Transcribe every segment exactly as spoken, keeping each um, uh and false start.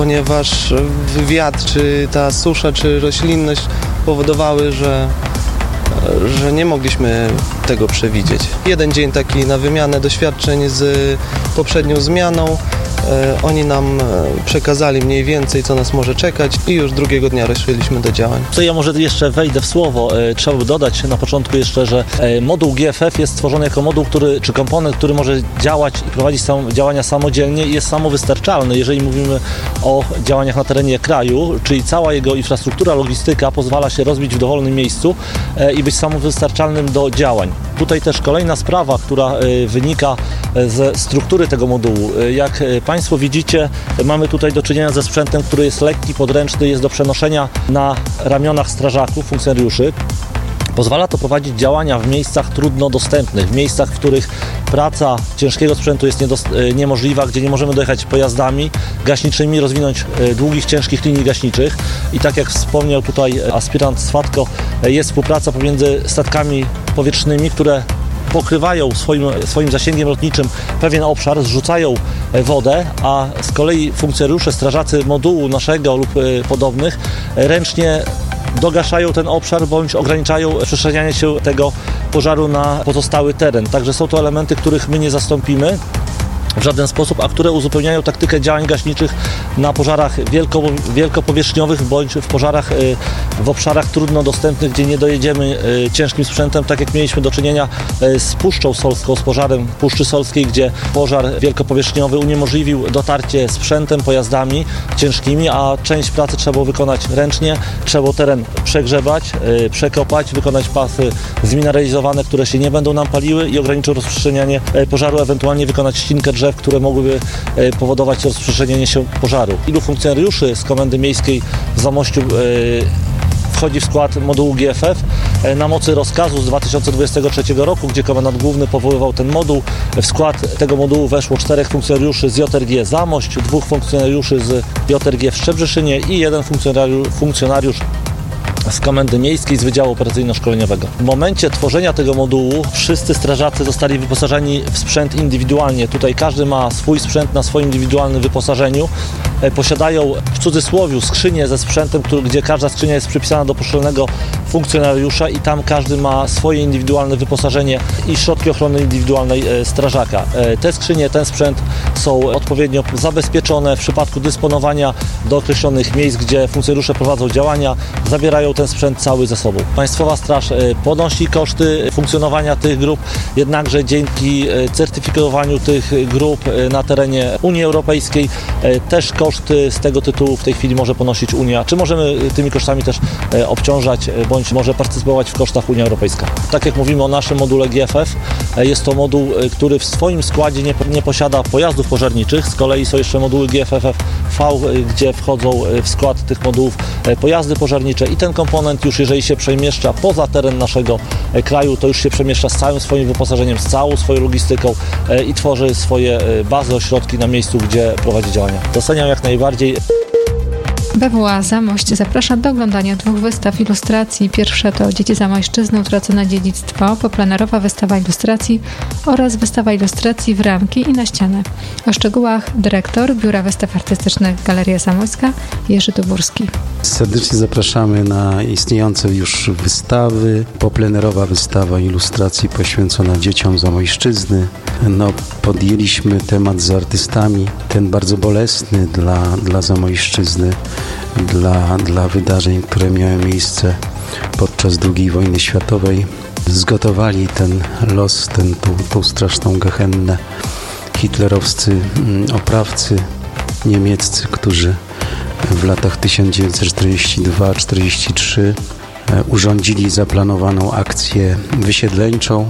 ponieważ wiatr, czy ta susza, czy roślinność powodowały, że, że nie mogliśmy tego przewidzieć. Jeden dzień taki na wymianę doświadczeń z poprzednią zmianą. Oni nam przekazali mniej więcej, co nas może czekać i już drugiego dnia ruszyliśmy do działań. To ja może jeszcze wejdę w słowo. Trzeba by dodać na początku jeszcze, że moduł G F F jest stworzony jako moduł, który, czy komponent, który może działać i prowadzić sam, działania samodzielnie i jest samowystarczalny. Jeżeli mówimy o działaniach na terenie kraju, czyli cała jego infrastruktura, logistyka pozwala się rozbić w dowolnym miejscu i być samowystarczalnym do działań. Tutaj też kolejna sprawa, która wynika ze struktury tego modułu. Jak Państwo widzicie, mamy tutaj do czynienia ze sprzętem, który jest lekki, podręczny, jest do przenoszenia na ramionach strażaków, funkcjonariuszy. Pozwala to prowadzić działania w miejscach trudno dostępnych, w miejscach, w których praca ciężkiego sprzętu jest niemożliwa, gdzie nie możemy dojechać pojazdami gaśniczymi, rozwinąć długich, ciężkich linii gaśniczych. I tak jak wspomniał tutaj aspirant Swatko, jest współpraca pomiędzy statkami powietrznymi, które pokrywają swoim, swoim zasięgiem lotniczym pewien obszar, zrzucają wodę, a z kolei funkcjonariusze, strażacy modułu naszego lub podobnych ręcznie dogaszają ten obszar bądź ograniczają rozprzestrzenianie się tego pożaru na pozostały teren. Także są to elementy, których my nie zastąpimy w żaden sposób, a które uzupełniają taktykę działań gaśniczych na pożarach wielko, wielkopowierzchniowych bądź w pożarach w obszarach trudno dostępnych, gdzie nie dojedziemy ciężkim sprzętem, tak jak mieliśmy do czynienia z Puszczą Solską, z pożarem Puszczy Solskiej, gdzie pożar wielkopowierzchniowy uniemożliwił dotarcie sprzętem, pojazdami ciężkimi, a część pracy trzeba było wykonać ręcznie, trzeba było teren przegrzebać, przekopać, wykonać pasy zmineralizowane, które się nie będą nam paliły i ograniczył rozprzestrzenianie pożaru, ewentualnie wykonać ścinkę drzew, które mogłyby powodować rozprzestrzenianie się pożaru. Ilu funkcjonariuszy z Komendy Miejskiej w Zamościu wchodzi w skład modułu G F F na mocy rozkazu z dwa tysiące dwudziestego trzeciego roku, gdzie komendant główny powoływał ten moduł. W skład tego modułu weszło czterech funkcjonariuszy z J R G Zamość, dwóch funkcjonariuszy z J R G w Szczebrzeszynie i jeden funkcjonariusz, funkcjonariusz z Komendy Miejskiej, z Wydziału Operacyjno-Szkoleniowego. W momencie tworzenia tego modułu wszyscy strażacy zostali wyposażeni w sprzęt indywidualnie. Tutaj każdy ma swój sprzęt na swoim indywidualnym wyposażeniu. Posiadają w cudzysłowie skrzynię ze sprzętem, który, gdzie każda skrzynia jest przypisana do poszczególnego funkcjonariusza i tam każdy ma swoje indywidualne wyposażenie i środki ochrony indywidualnej strażaka. Te skrzynie, ten sprzęt są odpowiednio zabezpieczone w przypadku dysponowania do określonych miejsc, gdzie funkcjonariusze prowadzą działania, zabierają ten sprzęt cały ze sobą. Państwowa Straż ponosi koszty funkcjonowania tych grup, jednakże dzięki certyfikowaniu tych grup na terenie Unii Europejskiej też koszty z tego tytułu w tej chwili może ponosić Unia. Czy możemy tymi kosztami też obciążać, bądź może partycypować w kosztach Unia Europejska. Tak jak mówimy o naszym module G F F, jest to moduł, który w swoim składzie nie, nie posiada pojazdów pożarniczych, z kolei są jeszcze moduły G F F V, gdzie wchodzą w skład tych modułów pojazdy pożarnicze i ten komponent już jeżeli się przemieszcza poza teren naszego kraju, to już się przemieszcza z całym swoim wyposażeniem, z całą swoją logistyką i tworzy swoje bazy, ośrodki na miejscu, gdzie prowadzi działania. Doceniam jak najbardziej. B W A Zamość zaprasza do oglądania dwóch wystaw ilustracji. Pierwsza to Dzieci Zamojszczyzny, utracone dziedzictwo, poplenerowa wystawa ilustracji oraz wystawa ilustracji w ramki i na ścianę. O szczegółach dyrektor Biura Wystaw Artystycznych Galeria Zamojska Jerzy Dubórski. Serdecznie zapraszamy na istniejące już wystawy. Poplenerowa wystawa ilustracji poświęcona dzieciom Zamojszczyzny. No, podjęliśmy temat z artystami, ten bardzo bolesny dla, dla Zamojszczyzny, dla, dla wydarzeń, które miały miejsce podczas drugiej wojny światowej. Zgotowali ten los, ten, tą, tą straszną gehennę hitlerowscy oprawcy niemieccy, którzy w latach tysiąc dziewięćset czterdziesty drugi czterdziesty trzeci urządzili zaplanowaną akcję wysiedleńczą.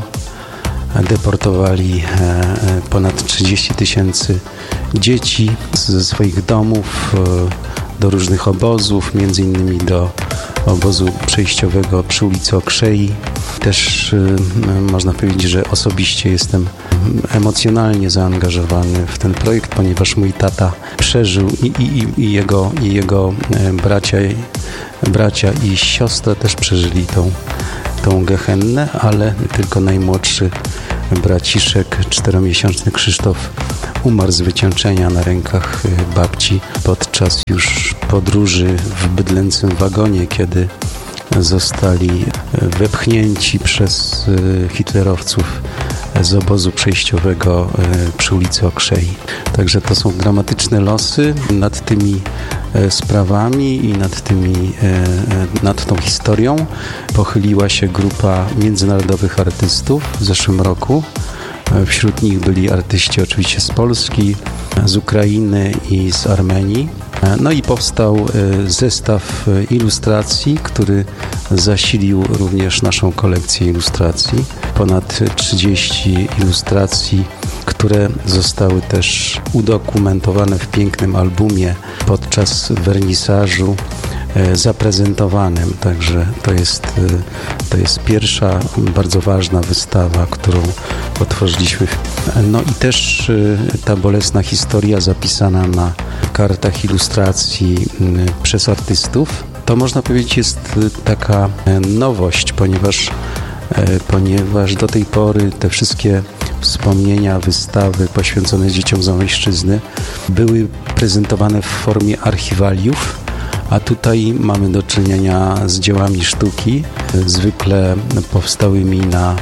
Deportowali ponad trzydzieści tysięcy dzieci ze swoich domów do różnych obozów, między innymi do obozu przejściowego przy ulicy Okrzei. Też można powiedzieć, że osobiście jestem emocjonalnie zaangażowany w ten projekt, ponieważ mój tata przeżył i, i, i, jego, i jego bracia, bracia i siostra też przeżyli tą, tą gehennę, ale tylko najmłodszy braciszek, czteromiesięczny Krzysztof, umarł z wycieńczenia na rękach babci podczas już podróży w bydlęcym wagonie, kiedy zostali wepchnięci przez hitlerowców z obozu przejściowego przy ulicy Okrzei. Także to są dramatyczne losy. Nad tymi sprawami i nad tymi, nad tą historią pochyliła się grupa międzynarodowych artystów w zeszłym roku. Wśród nich byli artyści oczywiście z Polski, z Ukrainy i z Armenii. No i powstał zestaw ilustracji, który zasilił również naszą kolekcję ilustracji. Ponad trzydzieści ilustracji, które zostały też udokumentowane w pięknym albumie podczas wernisażu zaprezentowanym. Także to jest, to jest pierwsza bardzo ważna wystawa, którą otworzyliśmy. No i też ta bolesna historia zapisana na kartach ilustracji przez artystów. To można powiedzieć jest taka nowość, ponieważ, ponieważ do tej pory te wszystkie wspomnienia, wystawy poświęcone dzieciom Zamojszczyzny były prezentowane w formie archiwaliów, a tutaj mamy do czynienia z dziełami sztuki, zwykle powstałymi na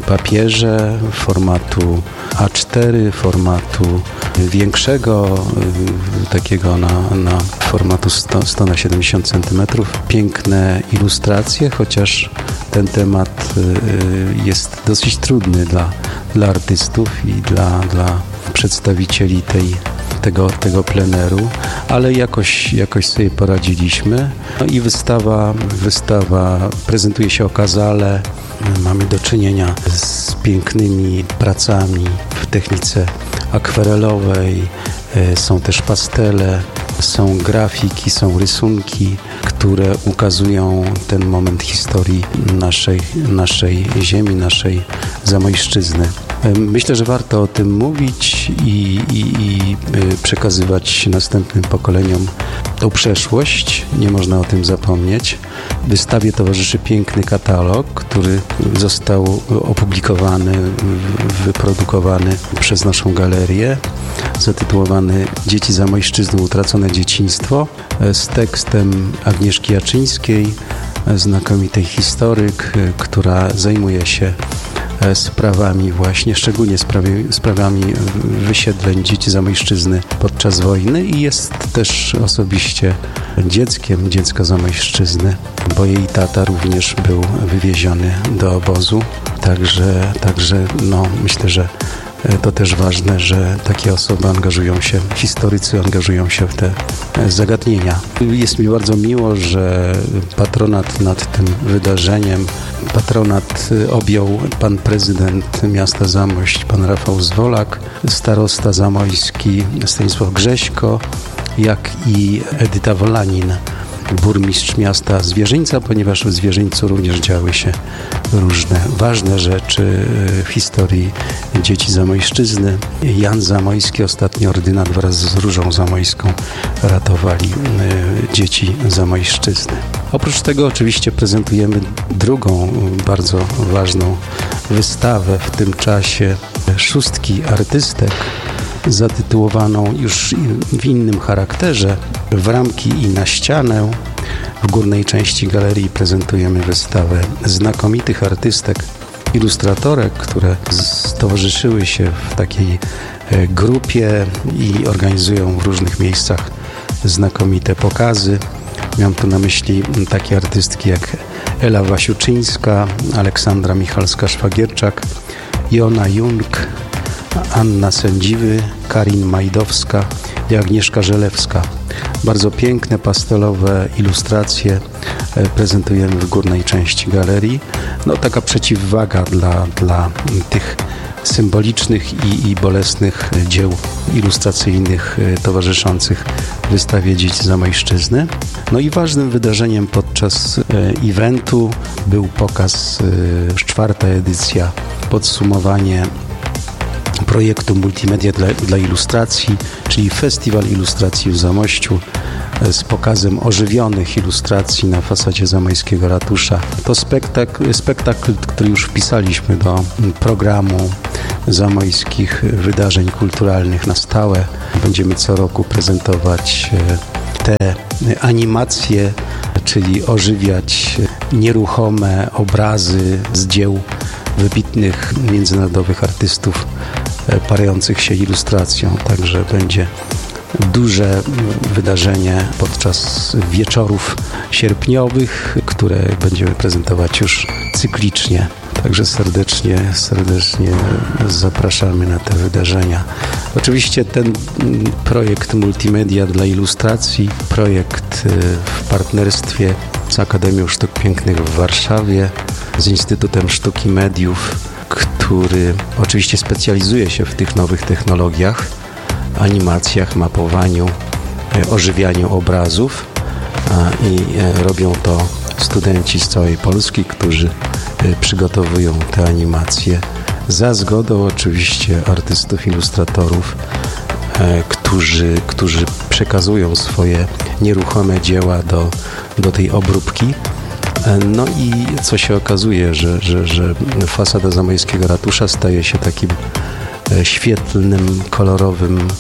papierze formatu A cztery, formatu większego, takiego na, na formatu sto na siedemdziesiąt centymetrów. Piękne ilustracje, chociaż ten temat jest dosyć trudny dla, dla artystów i dla, dla przedstawicieli tej Tego, tego pleneru, ale jakoś, jakoś sobie poradziliśmy. No i wystawa, wystawa prezentuje się okazale. Mamy do czynienia z pięknymi pracami w technice akwarelowej. Są też pastele, są grafiki, są rysunki, które ukazują ten moment historii naszej, naszej ziemi, naszej Zamojszczyzny. Myślę, że warto o tym mówić i, i, i przekazywać następnym pokoleniom tą przeszłość. Nie można o tym zapomnieć. Wystawie towarzyszy piękny katalog, który został opublikowany, wyprodukowany przez naszą galerię, zatytułowany Dzieci Zamojszczyzny, utracone dzieciństwo, z tekstem Agnieszki Jaczyńskiej, znakomitej historyk, która zajmuje się sprawami właśnie, szczególnie sprawie, sprawami wysiedleń dzieci Zamojszczyzny podczas wojny i jest też osobiście dzieckiem dziecka Zamojszczyzny, bo jej tata również był wywieziony do obozu. Także, także no, myślę, że to też ważne, że takie osoby angażują się, historycy angażują się w te zagadnienia. Jest mi bardzo miło, że patronat nad tym wydarzeniem, patronat objął pan prezydent miasta Zamość, pan Rafał Zwolak, starosta zamojski Stanisław Grześko, jak i Edyta Wolanin, burmistrz miasta Zwierzyńca, ponieważ w Zwierzyńcu również działy się różne ważne rzeczy w historii dzieci Zamojszczyzny. Jan Zamojski, ostatni ordynat wraz z Różą Zamojską ratowali dzieci Zamojszczyzny. Oprócz tego oczywiście prezentujemy drugą bardzo ważną wystawę w tym czasie szóstki artystek, zatytułowaną już w innym charakterze W ramki i na ścianę. W górnej części galerii prezentujemy wystawę znakomitych artystek, ilustratorek, które stowarzyszyły się w takiej grupie i organizują w różnych miejscach znakomite pokazy. Mam tu na myśli takie artystki jak Ela Wasiuczyńska, Aleksandra Michalska-Szwagierczak, Jona Jung, Anna Sędziwy, Karin Majdowska i Agnieszka Żelewska. Bardzo piękne, pastelowe ilustracje prezentujemy w górnej części galerii. No, taka przeciwwaga dla, dla tych symbolicznych i, i bolesnych dzieł ilustracyjnych towarzyszących wystawie Dzieci Zamojszczyzny. No i ważnym wydarzeniem podczas eventu był pokaz, czwarta edycja, podsumowanie projektu Multimedia dla, dla Ilustracji, czyli Festiwal Ilustracji w Zamościu z pokazem ożywionych ilustracji na fasadzie zamojskiego ratusza. To spektakl, spektakl, który już wpisaliśmy do programu zamojskich wydarzeń kulturalnych na stałe. Będziemy co roku prezentować te animacje, czyli ożywiać nieruchome obrazy z dzieł wybitnych międzynarodowych artystów parających się ilustracją. Także będzie duże wydarzenie podczas wieczorów sierpniowych, które będziemy prezentować już cyklicznie. Także serdecznie, serdecznie zapraszamy na te wydarzenia. Oczywiście ten projekt Multimedia dla Ilustracji, projekt w partnerstwie z Akademią Sztuk Pięknych w Warszawie, z Instytutem Sztuki Mediów, który oczywiście specjalizuje się w tych nowych technologiach, animacjach, mapowaniu, ożywianiu obrazów i robią to studenci z całej Polski, którzy przygotowują te animacje za zgodą oczywiście artystów, ilustratorów, którzy, którzy przekazują swoje nieruchome dzieła do, do tej obróbki. No i co się okazuje, że, że, że fasada zamojskiego ratusza staje się takim świetlnym, kolorowym,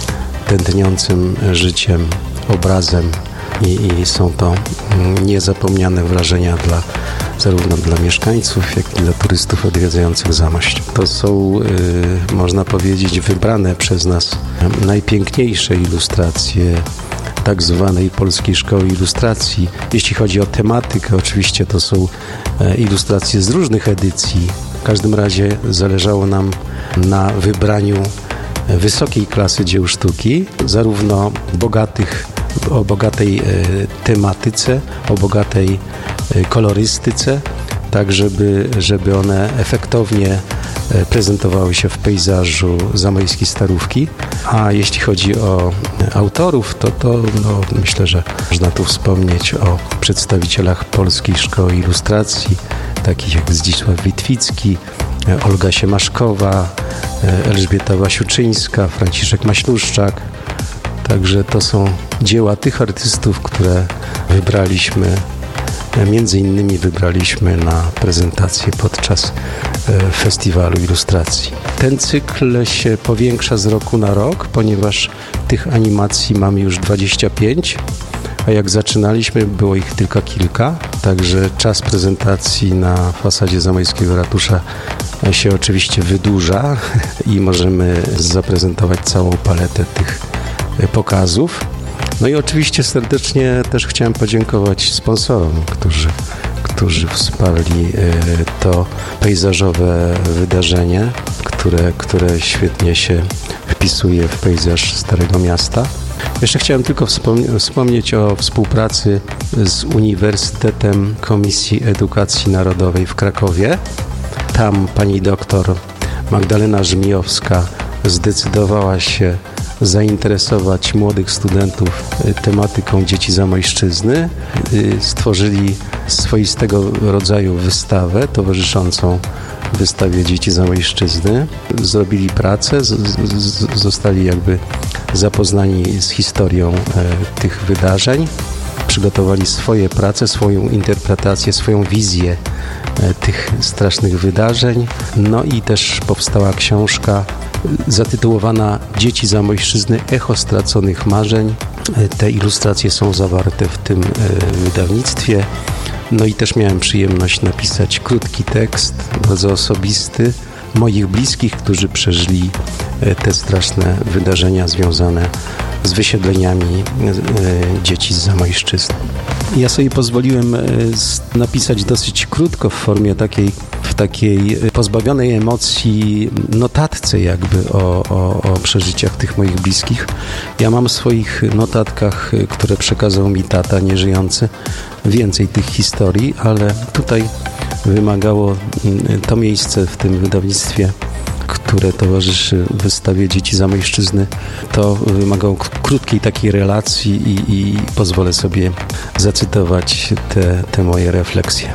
tętniącym życiem obrazem i, i są to niezapomniane wrażenia dla, zarówno dla mieszkańców, jak i dla turystów odwiedzających Zamość. To są, y, można powiedzieć, wybrane przez nas najpiękniejsze ilustracje tak zwanej Polskiej Szkoły Ilustracji. Jeśli chodzi o tematykę, oczywiście to są ilustracje z różnych edycji. W każdym razie zależało nam na wybraniu wysokiej klasy dzieł sztuki, zarówno bogatych, o bogatej tematyce, o bogatej kolorystyce, tak żeby, żeby one efektownie prezentowały się w pejzażu zamojskiej Starówki. A jeśli chodzi o autorów, to, to no, myślę, że można tu wspomnieć o przedstawicielach Polskiej Szkoły Ilustracji, takich jak Zdzisław Witwicki, Olga Siemaszkowa, Elżbieta Wasiuczyńska, Franciszek Maśluszczak. Także to są dzieła tych artystów, które wybraliśmy, między innymi wybraliśmy na prezentację podczas Festiwalu Ilustracji. Ten cykl się powiększa z roku na rok, ponieważ tych animacji mamy już dwadzieścia pięć, a jak zaczynaliśmy, było ich tylko kilka, także czas prezentacji na fasadzie zamojskiego ratusza się oczywiście wydłuża i możemy zaprezentować całą paletę tych pokazów. No i oczywiście serdecznie też chciałem podziękować sponsorom, którzy, którzy wsparli to pejzażowe wydarzenie, które, które świetnie się wpisuje w pejzaż Starego Miasta. Jeszcze chciałem tylko wspomnie, wspomnieć o współpracy z Uniwersytetem Komisji Edukacji Narodowej w Krakowie. Tam pani doktor Magdalena Żmijowska zdecydowała się zainteresować młodych studentów tematyką dzieci Zamojszczyzny. Stworzyli swoistego rodzaju wystawę towarzyszącą wystawie Dzieci Zamojszczyzny. Zrobili pracę, z, z, zostali jakby zapoznani z historią e, tych wydarzeń. Przygotowali swoje prace, swoją interpretację, swoją wizję e, tych strasznych wydarzeń. No i też powstała książka zatytułowana Dzieci Zamojszczyzny – Echo straconych marzeń. Te ilustracje są zawarte w tym wydawnictwie. No i też miałem przyjemność napisać krótki tekst, bardzo osobisty, moich bliskich, którzy przeżyli te straszne wydarzenia związane z wysiedleniami dzieci z Zamojszczyzny. Ja sobie pozwoliłem napisać dosyć krótko w formie takiej, w takiej pozbawionej emocji notatce jakby o, o, o przeżyciach tych moich bliskich. Ja mam w swoich notatkach, które przekazał mi tata nieżyjący, więcej tych historii, ale tutaj wymagało to miejsce w tym wydawnictwie, które towarzyszy wystawie Dzieci Zamojszczyzny, to wymagało krótkiej takiej relacji i, i pozwolę sobie zacytować te, te moje refleksje.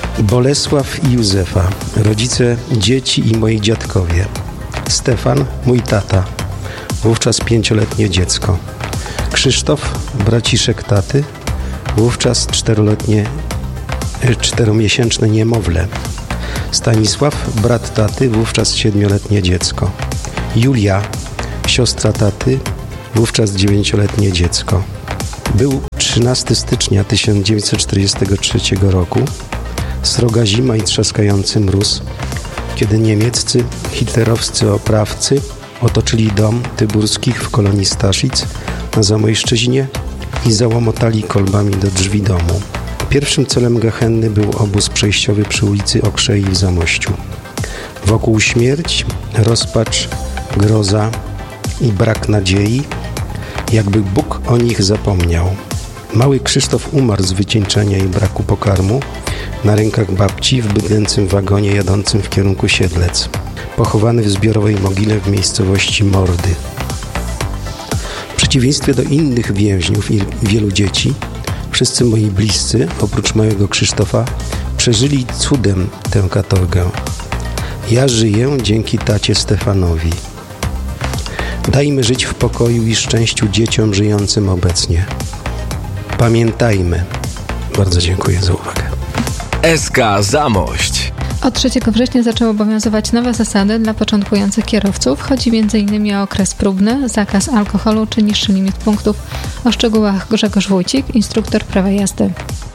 Bolesław i Józefa, rodzice dzieci i moi dziadkowie. Stefan, mój tata, wówczas pięcioletnie dziecko. Krzysztof, braciszek taty, wówczas czteroletnie, czteromiesięczne niemowlę. Stanisław, brat taty, wówczas siedmioletnie dziecko. Julia, siostra taty, wówczas dziewięcioletnie dziecko. Był trzynastego stycznia tysiąc dziewięćset czterdziestego trzeciego roku, sroga zima i trzaskający mróz, kiedy niemieccy hitlerowscy oprawcy otoczyli dom Tyburskich w kolonii Staszic na Zamojszczyźnie i załamotali kolbami do drzwi domu. Pierwszym celem gehenny był obóz przejściowy przy ulicy Okrzei w Zamościu. Wokół śmierć, rozpacz, groza i brak nadziei, jakby Bóg o nich zapomniał. Mały Krzysztof umarł z wycieńczenia i braku pokarmu na rękach babci w bydlęcym wagonie jadącym w kierunku Siedlec, pochowany w zbiorowej mogile w miejscowości Mordy. W przeciwieństwie do innych więźniów i wielu dzieci, wszyscy moi bliscy, oprócz małego Krzysztofa, przeżyli cudem tę katorgę. Ja żyję dzięki tacie Stefanowi. Dajmy żyć w pokoju i szczęściu dzieciom żyjącym obecnie. Pamiętajmy. Bardzo dziękuję za uwagę. S K Zamość. Od trzeciego września zaczęły obowiązywać nowe zasady dla początkujących kierowców. Chodzi między innymi o okres próbny, zakaz alkoholu czy niższy limit punktów. O szczegółach Grzegorz Wójcik, instruktor prawa jazdy.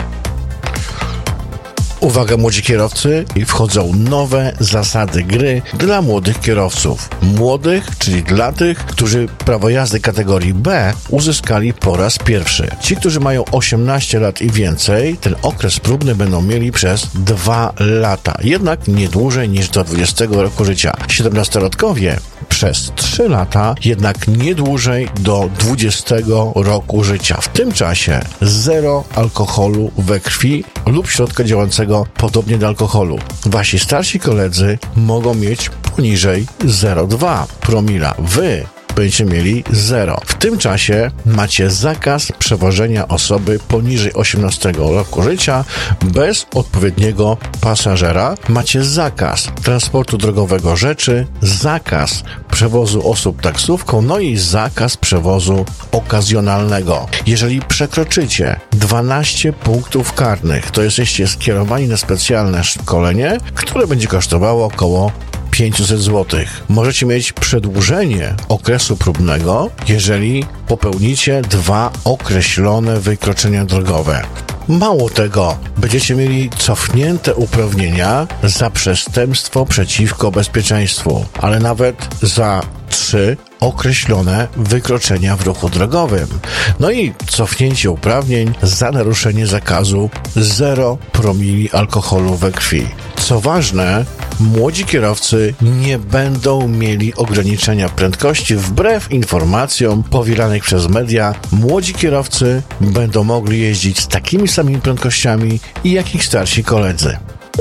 Uwaga młodzi kierowcy, wchodzą nowe zasady gry dla młodych kierowców. Młodych, czyli dla tych, którzy prawo jazdy kategorii B uzyskali po raz pierwszy. Ci, którzy mają osiemnaście lat i więcej, ten okres próbny będą mieli przez dwa lata. Jednak nie dłużej niż do dwudziestego roku życia. siedemnastolatkowie przez trzy lata, jednak nie dłużej do dwudziestego roku życia. W tym czasie zero alkoholu we krwi lub środka działającego podobnie do alkoholu. Wasi starsi koledzy mogą mieć poniżej zero przecinek dwa promila. Wy będziecie mieli zero. W tym czasie macie zakaz przewożenia osoby poniżej osiemnastego roku życia bez odpowiedniego pasażera. Macie zakaz transportu drogowego rzeczy, zakaz przewozu osób taksówką, no i zakaz przewozu okazjonalnego. Jeżeli przekroczycie dwanaście punktów karnych, to jesteście skierowani na specjalne szkolenie, które będzie kosztowało około pięćset złotych. Możecie mieć przedłużenie okresu próbnego, jeżeli popełnicie dwa określone wykroczenia drogowe. Mało tego, będziecie mieli cofnięte uprawnienia za przestępstwo przeciwko bezpieczeństwu, ale nawet za trzy określone wykroczenia w ruchu drogowym. No i cofnięcie uprawnień za naruszenie zakazu zero promili alkoholu we krwi. Co ważne, młodzi kierowcy nie będą mieli ograniczenia prędkości wbrew informacjom powielanych przez media. Młodzi kierowcy będą mogli jeździć z takimi samymi prędkościami jak ich starsi koledzy.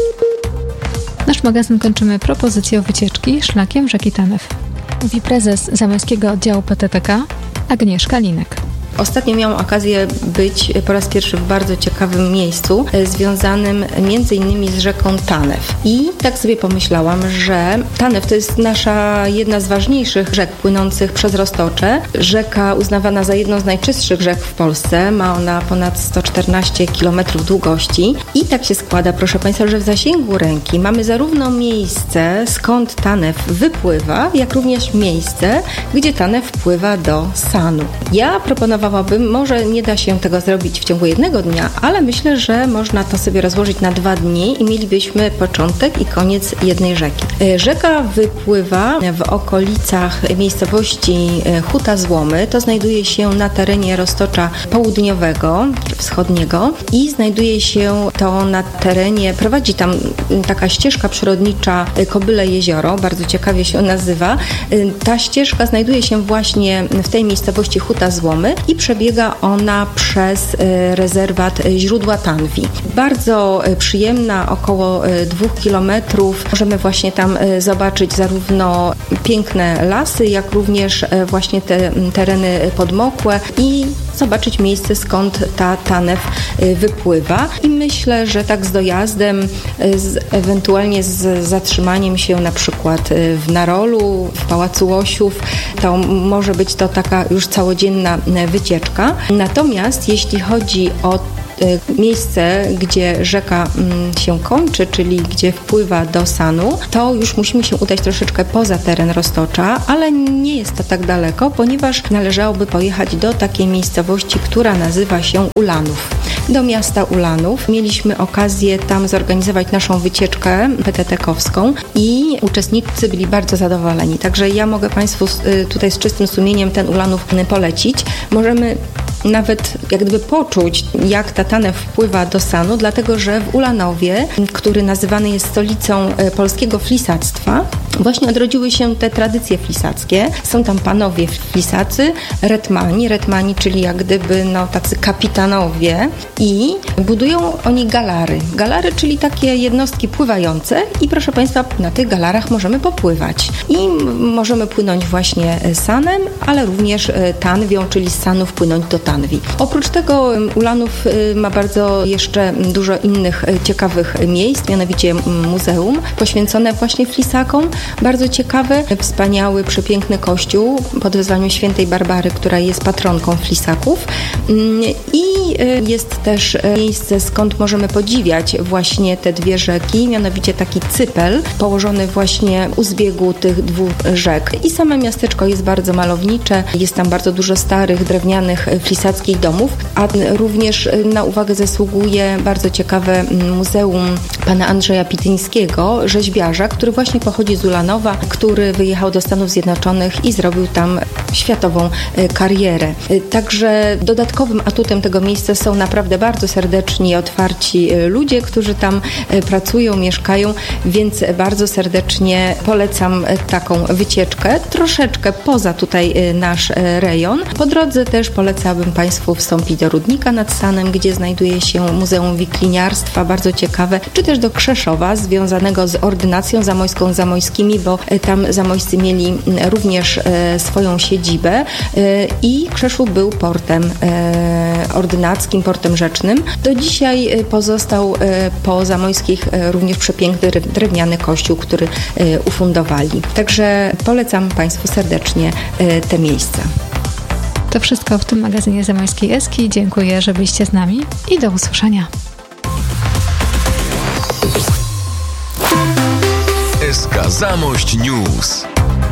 Nasz magazyn kończymy propozycją wycieczki szlakiem rzeki Tanew. Mówi prezes Zamojskiego Oddziału P T T K Agnieszka Linek. Ostatnio miałam okazję być po raz pierwszy w bardzo ciekawym miejscu związanym między innymi z rzeką Tanew. I tak sobie pomyślałam, że Tanew to jest nasza jedna z ważniejszych rzek płynących przez Roztocze. Rzeka uznawana za jedną z najczystszych rzek w Polsce. Ma ona ponad sto czternaście kilometrów długości. I tak się składa, proszę Państwa, że w zasięgu ręki mamy zarówno miejsce, skąd Tanew wypływa, jak również miejsce, gdzie Tanew wpływa do Sanu. Ja proponowałam Może nie da się tego zrobić w ciągu jednego dnia, ale myślę, że można to sobie rozłożyć na dwa dni i mielibyśmy początek i koniec jednej rzeki. Rzeka wypływa w okolicach miejscowości Huta Złomy. To znajduje się na terenie Roztocza Południowego, wschodniego i znajduje się to na terenie, prowadzi tam taka ścieżka przyrodnicza Kobyle Jezioro, bardzo ciekawie się nazywa. Ta ścieżka znajduje się właśnie w tej miejscowości Huta Złomy i przebiega ona przez rezerwat Źródła Tanwi. Bardzo przyjemna, około dwóch kilometrów. Możemy właśnie tam zobaczyć zarówno piękne lasy, jak również właśnie te tereny podmokłe i zobaczyć miejsce, skąd ta Tanew wypływa. I myślę, że tak z dojazdem, z, ewentualnie z zatrzymaniem się na przykład w Narolu, w Pałacu Łosiów, to może być to taka już całodzienna wycieczka. Natomiast jeśli chodzi o miejsce, gdzie rzeka się kończy, czyli gdzie wpływa do Sanu, to już musimy się udać troszeczkę poza teren Roztocza, ale nie jest to tak daleko, ponieważ należałoby pojechać do takiej miejscowości, która nazywa się Ulanów. Do miasta Ulanów. Mieliśmy okazję tam zorganizować naszą wycieczkę P T T-kowską i uczestnicy byli bardzo zadowoleni. Także ja mogę Państwu tutaj z czystym sumieniem ten Ulanów polecić. Możemy nawet jak gdyby poczuć, jak ta Tanew wpływa do Sanu, dlatego że w Ulanowie, który nazywany jest stolicą polskiego flisactwa, właśnie odrodziły się te tradycje flisackie. Są tam panowie flisacy, retmani, retmani, czyli jak gdyby no, tacy kapitanowie i budują oni galary. Galary, czyli takie jednostki pływające i proszę Państwa, na tych galarach możemy popływać. I możemy płynąć właśnie Sanem, ale również Tanwią, czyli z Sanu wpłynąć do Tanwi. Oprócz tego Ulanów ma bardzo jeszcze dużo innych ciekawych miejsc, mianowicie muzeum poświęcone właśnie flisakom. Bardzo ciekawy, wspaniały, przepiękny kościół pod wezwaniem świętej Barbary, która jest patronką flisaków. I jest też miejsce, skąd możemy podziwiać właśnie te dwie rzeki, mianowicie taki cypel położony właśnie u zbiegu tych dwóch rzek. I same miasteczko jest bardzo malownicze, jest tam bardzo dużo starych, drewnianych, flisackich domów, a również na uwagę zasługuje bardzo ciekawe muzeum pana Andrzeja Pityńskiego, rzeźbiarza, który właśnie pochodzi z Ulanowa, który wyjechał do Stanów Zjednoczonych i zrobił tam światową karierę. Także dodatkowym atutem tego miejsca są naprawdę bardzo serdeczni i otwarci ludzie, którzy tam pracują, mieszkają, więc bardzo serdecznie polecam taką wycieczkę, troszeczkę poza tutaj nasz rejon. Po drodze też polecałabym Państwu wstąpić do Rudnika nad Sanem, gdzie znajduje się Muzeum Wikliniarstwa, bardzo ciekawe, czy też do Krzeszowa, związanego z ordynacją zamojską, zamojskimi, bo tam zamojscy mieli również swoją siedzibę i Krzeszów był portem ordynackim, portem rzecznym. Do dzisiaj pozostał po zamojskich również przepiękny drewniany kościół, który ufundowali. Także polecam Państwu serdecznie te miejsca. To wszystko w tym magazynie Zamojskiej Eski. Dziękuję, że byliście z nami i do usłyszenia. S K Zamość News.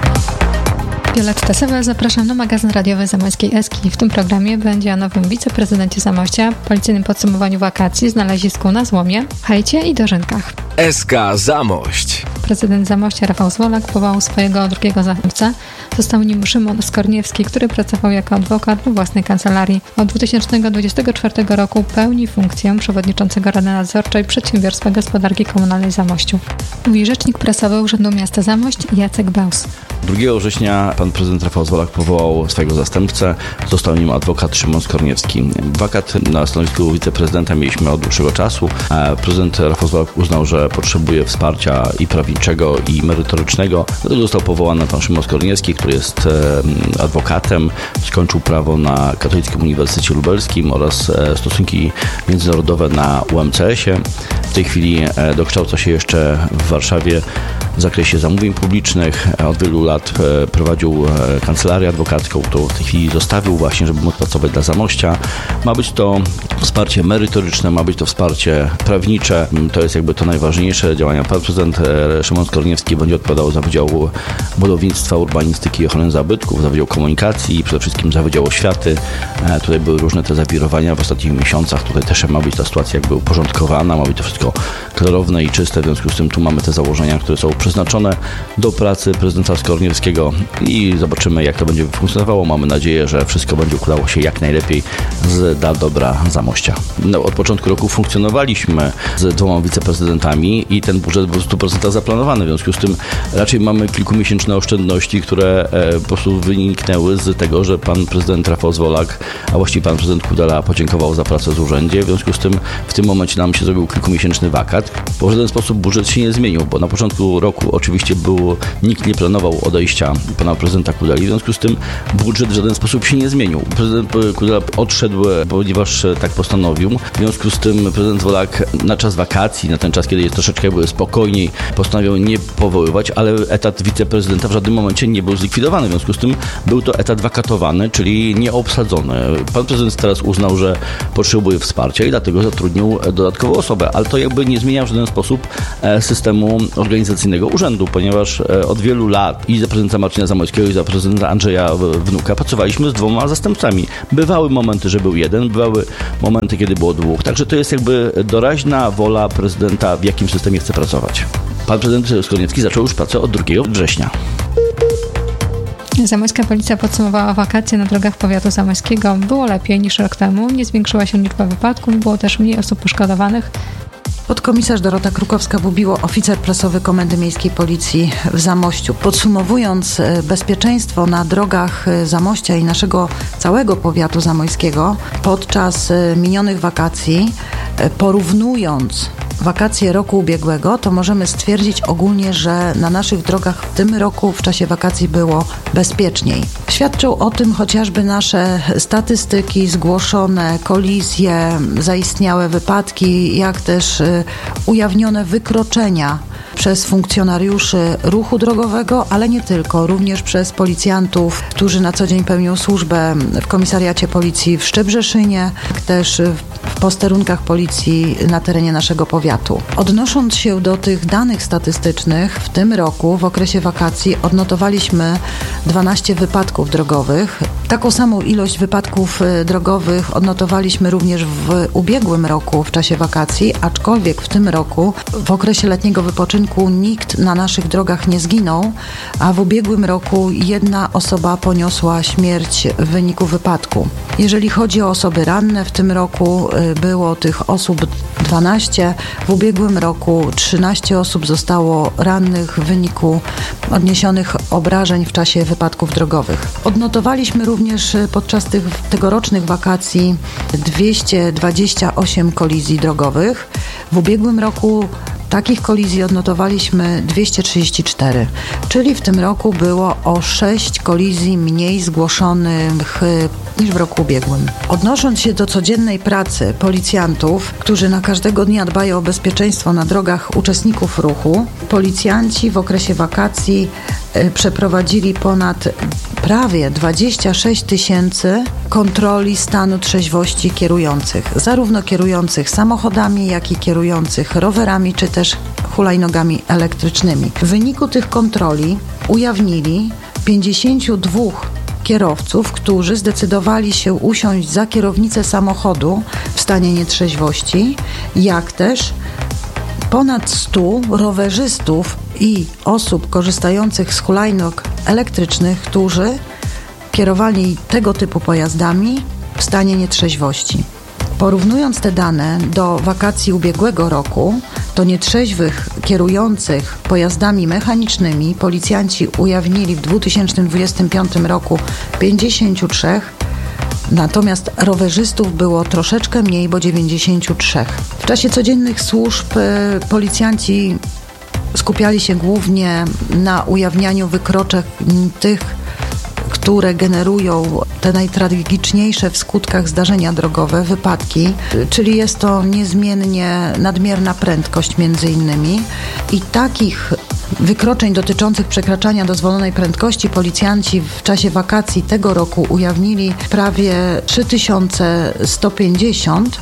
Violetta Sewel, zapraszam na magazyn radiowy Zamojskiej Eski. W tym programie będzie o nowym wiceprezydencie Zamościa, policyjnym podsumowaniu wakacji, znalezisku na Złomie, hajcie i dożynkach. S K Zamość. Prezydent Zamościa Rafał Zwolak powołał swojego drugiego zastępcę. Został nim Szymon Skorniewski, który pracował jako adwokat we własnej kancelarii. Od dwa tysiące dwudziestego czwartego roku pełni funkcję przewodniczącego Rady Nadzorczej Przedsiębiorstwa Gospodarki Komunalnej Zamościu. Mówi rzecznik prasowy Urzędu Miasta Zamość Jacek Beus. drugiego września pan prezydent Rafał Zwolak powołał swojego zastępcę. Został nim adwokat Szymon Skorniewski. Wakat na stanowisku wiceprezydenta mieliśmy od dłuższego czasu. Prezydent Rafał Zwolak uznał, że potrzebuje wsparcia i prawniczego, i merytorycznego. Dlatego został powołany pan Szymon Skorniewski, który jest adwokatem, skończył prawo na Katolickim Uniwersytecie Lubelskim oraz stosunki międzynarodowe na U M C S-ie. W tej chwili dokształca się jeszcze w Warszawie w zakresie zamówień publicznych. Od wielu lat prowadził kancelarię adwokacką, którą w tej chwili zostawił właśnie, żeby móc pracować dla Zamościa. Ma być to wsparcie merytoryczne, ma być to wsparcie prawnicze. To jest jakby to najważniejsze działania. Pan prezydent Szymon Skorniewski będzie odpowiadał za Wydział Budownictwa, Urbanistyki i Ochrony Zabytków, za Wydział Komunikacji i przede wszystkim za Wydział Oświaty. Tutaj były różne te zawirowania w ostatnich miesiącach. Tutaj też ma być ta sytuacja jakby uporządkowana, ma być to wszystko klarowne i czyste. W związku z tym tu mamy te założenia, które są przeznaczone do pracy prezydenta Skorniewskiego i zobaczymy, jak to będzie funkcjonowało. Mamy nadzieję, że wszystko będzie układało się jak najlepiej z dla dobra Zamościa. No, od początku roku funkcjonowaliśmy z dwoma wiceprezydentami i ten budżet był w stu procentach zaplanowany. W związku z tym raczej mamy kilkumiesięczne oszczędności, które e, po prostu wyniknęły z tego, że pan prezydent Rafał Zwolak, a właściwie pan prezydent Kudela podziękował za pracę w urzędzie. W związku z tym w tym momencie nam się zrobił kilkumiesięczny wakat, bo w żaden sposób budżet się nie zmienił, bo na początku roku roku oczywiście było, nikt nie planował odejścia pana prezydenta Kudeli, w związku z tym budżet w żaden sposób się nie zmienił. Prezydent Kudela odszedł, ponieważ tak postanowił. W związku z tym prezydent Wolak na czas wakacji, na ten czas, kiedy jest troszeczkę spokojniej, postanowił nie powoływać, ale etat wiceprezydenta w żadnym momencie nie był zlikwidowany. W związku z tym był to etat wakatowany, czyli nieobsadzony. Pan prezydent teraz uznał, że potrzebuje wsparcia i dlatego zatrudnił dodatkową osobę, ale to jakby nie zmienia w żaden sposób systemu organizacyjnego urzędu, ponieważ od wielu lat i za prezydenta Marcina Zamojskiego i za prezydenta Andrzeja Wnuka pracowaliśmy z dwoma zastępcami. Bywały momenty, że był jeden, bywały momenty, kiedy było dwóch. Także to jest jakby doraźna wola prezydenta, w jakim systemie chce pracować. Pan prezydent Skowroński zaczął już pracę od drugiego września. Zamojska Policja podsumowała wakacje na drogach powiatu zamojskiego. Było lepiej niż rok temu, nie zwiększyła się liczba wypadków, było też mniej osób poszkodowanych. Podkomisarz Dorota Krukowska-Bubiło, oficer prasowy Komendy Miejskiej Policji w Zamościu. Podsumowując bezpieczeństwo na drogach Zamościa i naszego całego powiatu zamojskiego podczas minionych wakacji, porównując wakacje roku ubiegłego, to możemy stwierdzić ogólnie, że na naszych drogach w tym roku w czasie wakacji było bezpieczniej. Świadczą o tym chociażby nasze statystyki, zgłoszone kolizje, zaistniałe wypadki, jak też ujawnione wykroczenia przez funkcjonariuszy ruchu drogowego, ale nie tylko, również przez policjantów, którzy na co dzień pełnią służbę w komisariacie policji w Szczebrzeszynie, jak też w posterunkach policji na terenie naszego powiatu. Odnosząc się do tych danych statystycznych, w tym roku w okresie wakacji odnotowaliśmy dwanaście wypadków drogowych. Taką samą ilość wypadków drogowych odnotowaliśmy również w ubiegłym roku w czasie wakacji, aczkolwiek w tym roku w okresie letniego wypoczynku nikt na naszych drogach nie zginął, a w ubiegłym roku jedna osoba poniosła śmierć w wyniku wypadku. Jeżeli chodzi o osoby ranne, w tym roku było tych osób dwanaście, w ubiegłym roku trzynaście osób zostało rannych w wyniku odniesionych obrażeń w czasie wypadków drogowych. Odnotowaliśmy również podczas tych tegorocznych wakacji dwieście dwadzieścia osiem kolizji drogowych. W ubiegłym roku takich kolizji odnotowaliśmy dwieście trzydzieści cztery, czyli w tym roku było o sześć kolizji mniej zgłoszonych niż w roku ubiegłym. Odnosząc się do codziennej pracy policjantów, którzy na każdego dnia dbają o bezpieczeństwo na drogach uczestników ruchu, policjanci w okresie wakacji przeprowadzili ponad prawie dwadzieścia sześć tysięcy kontroli stanu trzeźwości kierujących, zarówno kierujących samochodami, jak i kierujących rowerami, czy też hulajnogami elektrycznymi. W wyniku tych kontroli ujawnili pięćdziesięciu dwóch kierowców, którzy zdecydowali się usiąść za kierownicę samochodu w stanie nietrzeźwości, jak też ponad stu rowerzystów i osób korzystających z hulajnóg elektrycznych, którzy kierowali tego typu pojazdami w stanie nietrzeźwości. Porównując te dane do wakacji ubiegłego roku, to nietrzeźwych kierujących pojazdami mechanicznymi policjanci ujawnili w dwa tysiące dwudziestym piątym roku pięćdziesięciu trzech, natomiast rowerzystów było troszeczkę mniej, bo dziewięćdziesięciu trzech. W czasie codziennych służb policjanci skupiali się głównie na ujawnianiu wykroczeń tych, które generują te najtragiczniejsze w skutkach zdarzenia drogowe, wypadki, czyli jest to niezmiennie nadmierna prędkość między innymi i takich wykroczeń dotyczących przekraczania dozwolonej prędkości policjanci w czasie wakacji tego roku ujawnili prawie trzy tysiące sto pięćdziesiąt,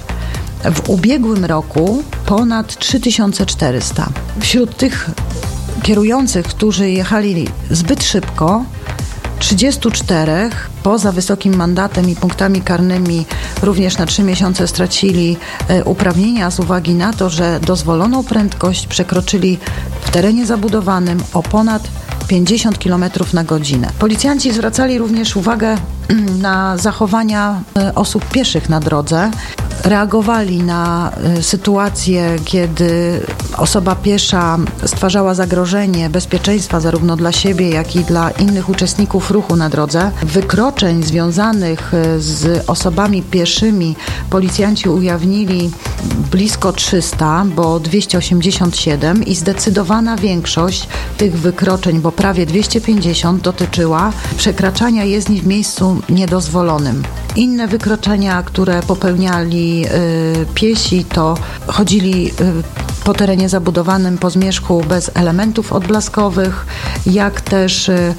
w ubiegłym roku ponad trzy tysiące czterysta. Wśród tych kierujących, którzy jechali zbyt szybko, trzydziestu czterech poza wysokim mandatem i punktami karnymi również na trzy miesiące stracili uprawnienia z uwagi na to, że dozwoloną prędkość przekroczyli w terenie zabudowanym o ponad pięćdziesiąt kilometrów na godzinę. Policjanci zwracali również uwagę na zachowania osób pieszych na drodze. reagowali na sytuację, kiedy osoba piesza stwarzała zagrożenie bezpieczeństwa zarówno dla siebie, jak i dla innych uczestników ruchu na drodze. Wykroczeń związanych z osobami pieszymi policjanci ujawnili blisko trzysta, bo dwieście osiemdziesiąt siedem i zdecydowana większość tych wykroczeń, bo prawie dwieście pięćdziesiąt, dotyczyła przekraczania jezdni w miejscu niedozwolonym. Inne wykroczenia, które popełniali y, piesi, to chodzili y, po terenie zabudowanym po zmierzchu bez elementów odblaskowych, jak też y,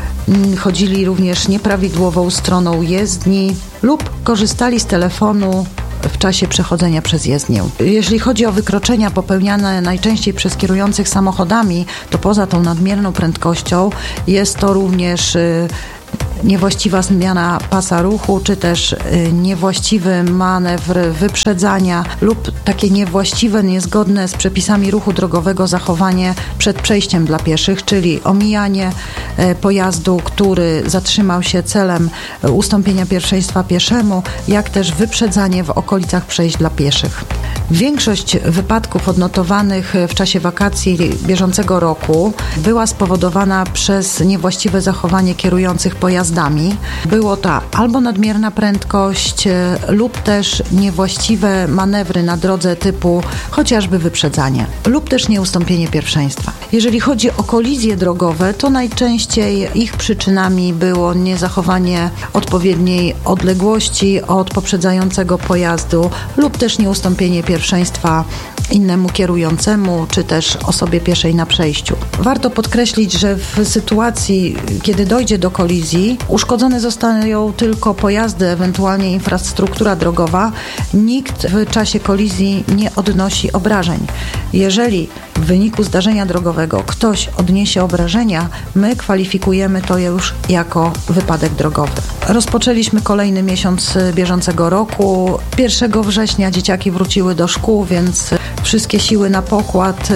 chodzili również nieprawidłową stroną jezdni lub korzystali z telefonu w czasie przechodzenia przez jezdnię. Jeżeli chodzi o wykroczenia popełniane najczęściej przez kierujących samochodami, to poza tą nadmierną prędkością jest to również y, niewłaściwa zmiana pasa ruchu, czy też y, niewłaściwy manewr wyprzedzania lub takie niewłaściwe, niezgodne z przepisami ruchu drogowego zachowanie przed przejściem dla pieszych, czyli omijanie y, pojazdu, który zatrzymał się celem y, ustąpienia pierwszeństwa pieszemu, jak też wyprzedzanie w okolicach przejść dla pieszych. Większość wypadków odnotowanych w czasie wakacji bieżącego roku była spowodowana przez niewłaściwe zachowanie kierujących pojazdami. Było to albo nadmierna prędkość lub też niewłaściwe manewry na drodze typu chociażby wyprzedzanie lub też nieustąpienie pierwszeństwa. Jeżeli chodzi o kolizje drogowe, to najczęściej ich przyczynami było niezachowanie odpowiedniej odległości od poprzedzającego pojazdu lub też nieustąpienie pierwszeństwa innemu kierującemu, czy też osobie pieszej na przejściu. Warto podkreślić, że w sytuacji, kiedy dojdzie do kolizji, uszkodzone zostają tylko pojazdy, ewentualnie infrastruktura drogowa. Nikt w czasie kolizji nie odnosi obrażeń. Jeżeli w wyniku zdarzenia drogowego ktoś odniesie obrażenia, my kwalifikujemy to już jako wypadek drogowy. Rozpoczęliśmy kolejny miesiąc bieżącego roku. pierwszego września dzieciaki wróciły do szkół, więc wszystkie siły na pokład,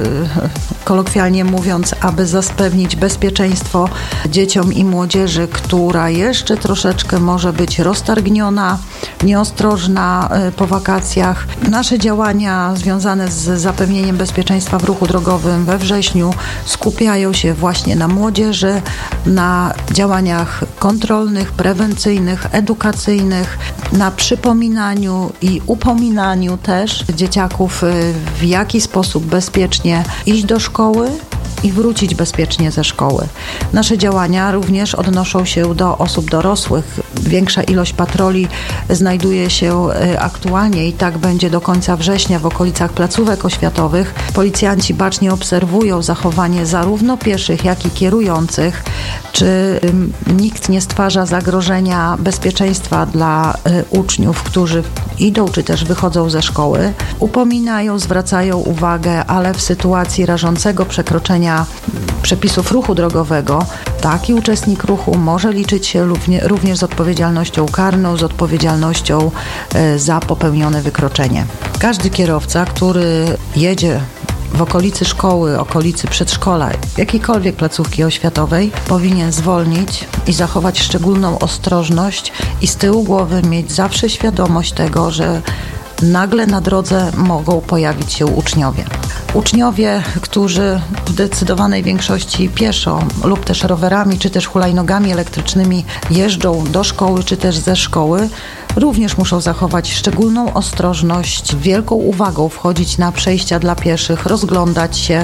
kolokwialnie mówiąc, aby zapewnić bezpieczeństwo dzieciom i młodzieży, która jeszcze troszeczkę może być roztargniona, nieostrożna po wakacjach. Nasze działania związane z zapewnieniem bezpieczeństwa w ruchu drogowym we wrześniu skupiają się właśnie na młodzieży, na działaniach kontrolnych, prewencyjnych, edukacyjnych, na przypominaniu i upominaniu też dzieciaków, w jaki sposób bezpiecznie iść do szkoły i wrócić bezpiecznie ze szkoły. Nasze działania również odnoszą się do osób dorosłych. Większa ilość patroli znajduje się aktualnie i tak będzie do końca września w okolicach placówek oświatowych. Policjanci bacznie obserwują zachowanie zarówno pieszych, jak i kierujących, czy nikt nie stwarza zagrożenia bezpieczeństwa dla uczniów, którzy idą czy też wychodzą ze szkoły. Upominają, zwracają uwagę, ale w sytuacji rażącego przekroczenia przepisów ruchu drogowego taki uczestnik ruchu może liczyć się również z odpowiedzialnością karną, z odpowiedzialnością za popełnione wykroczenie. Każdy kierowca, który jedzie w okolicy szkoły, okolicy przedszkola, jakiejkolwiek placówki oświatowej, powinien zwolnić i zachować szczególną ostrożność i z tyłu głowy mieć zawsze świadomość tego, że nagle na drodze mogą pojawić się uczniowie. Uczniowie, którzy w zdecydowanej większości pieszo lub też rowerami, czy też hulajnogami elektrycznymi jeżdżą do szkoły, czy też ze szkoły, również muszą zachować szczególną ostrożność, wielką uwagą wchodzić na przejścia dla pieszych, rozglądać się,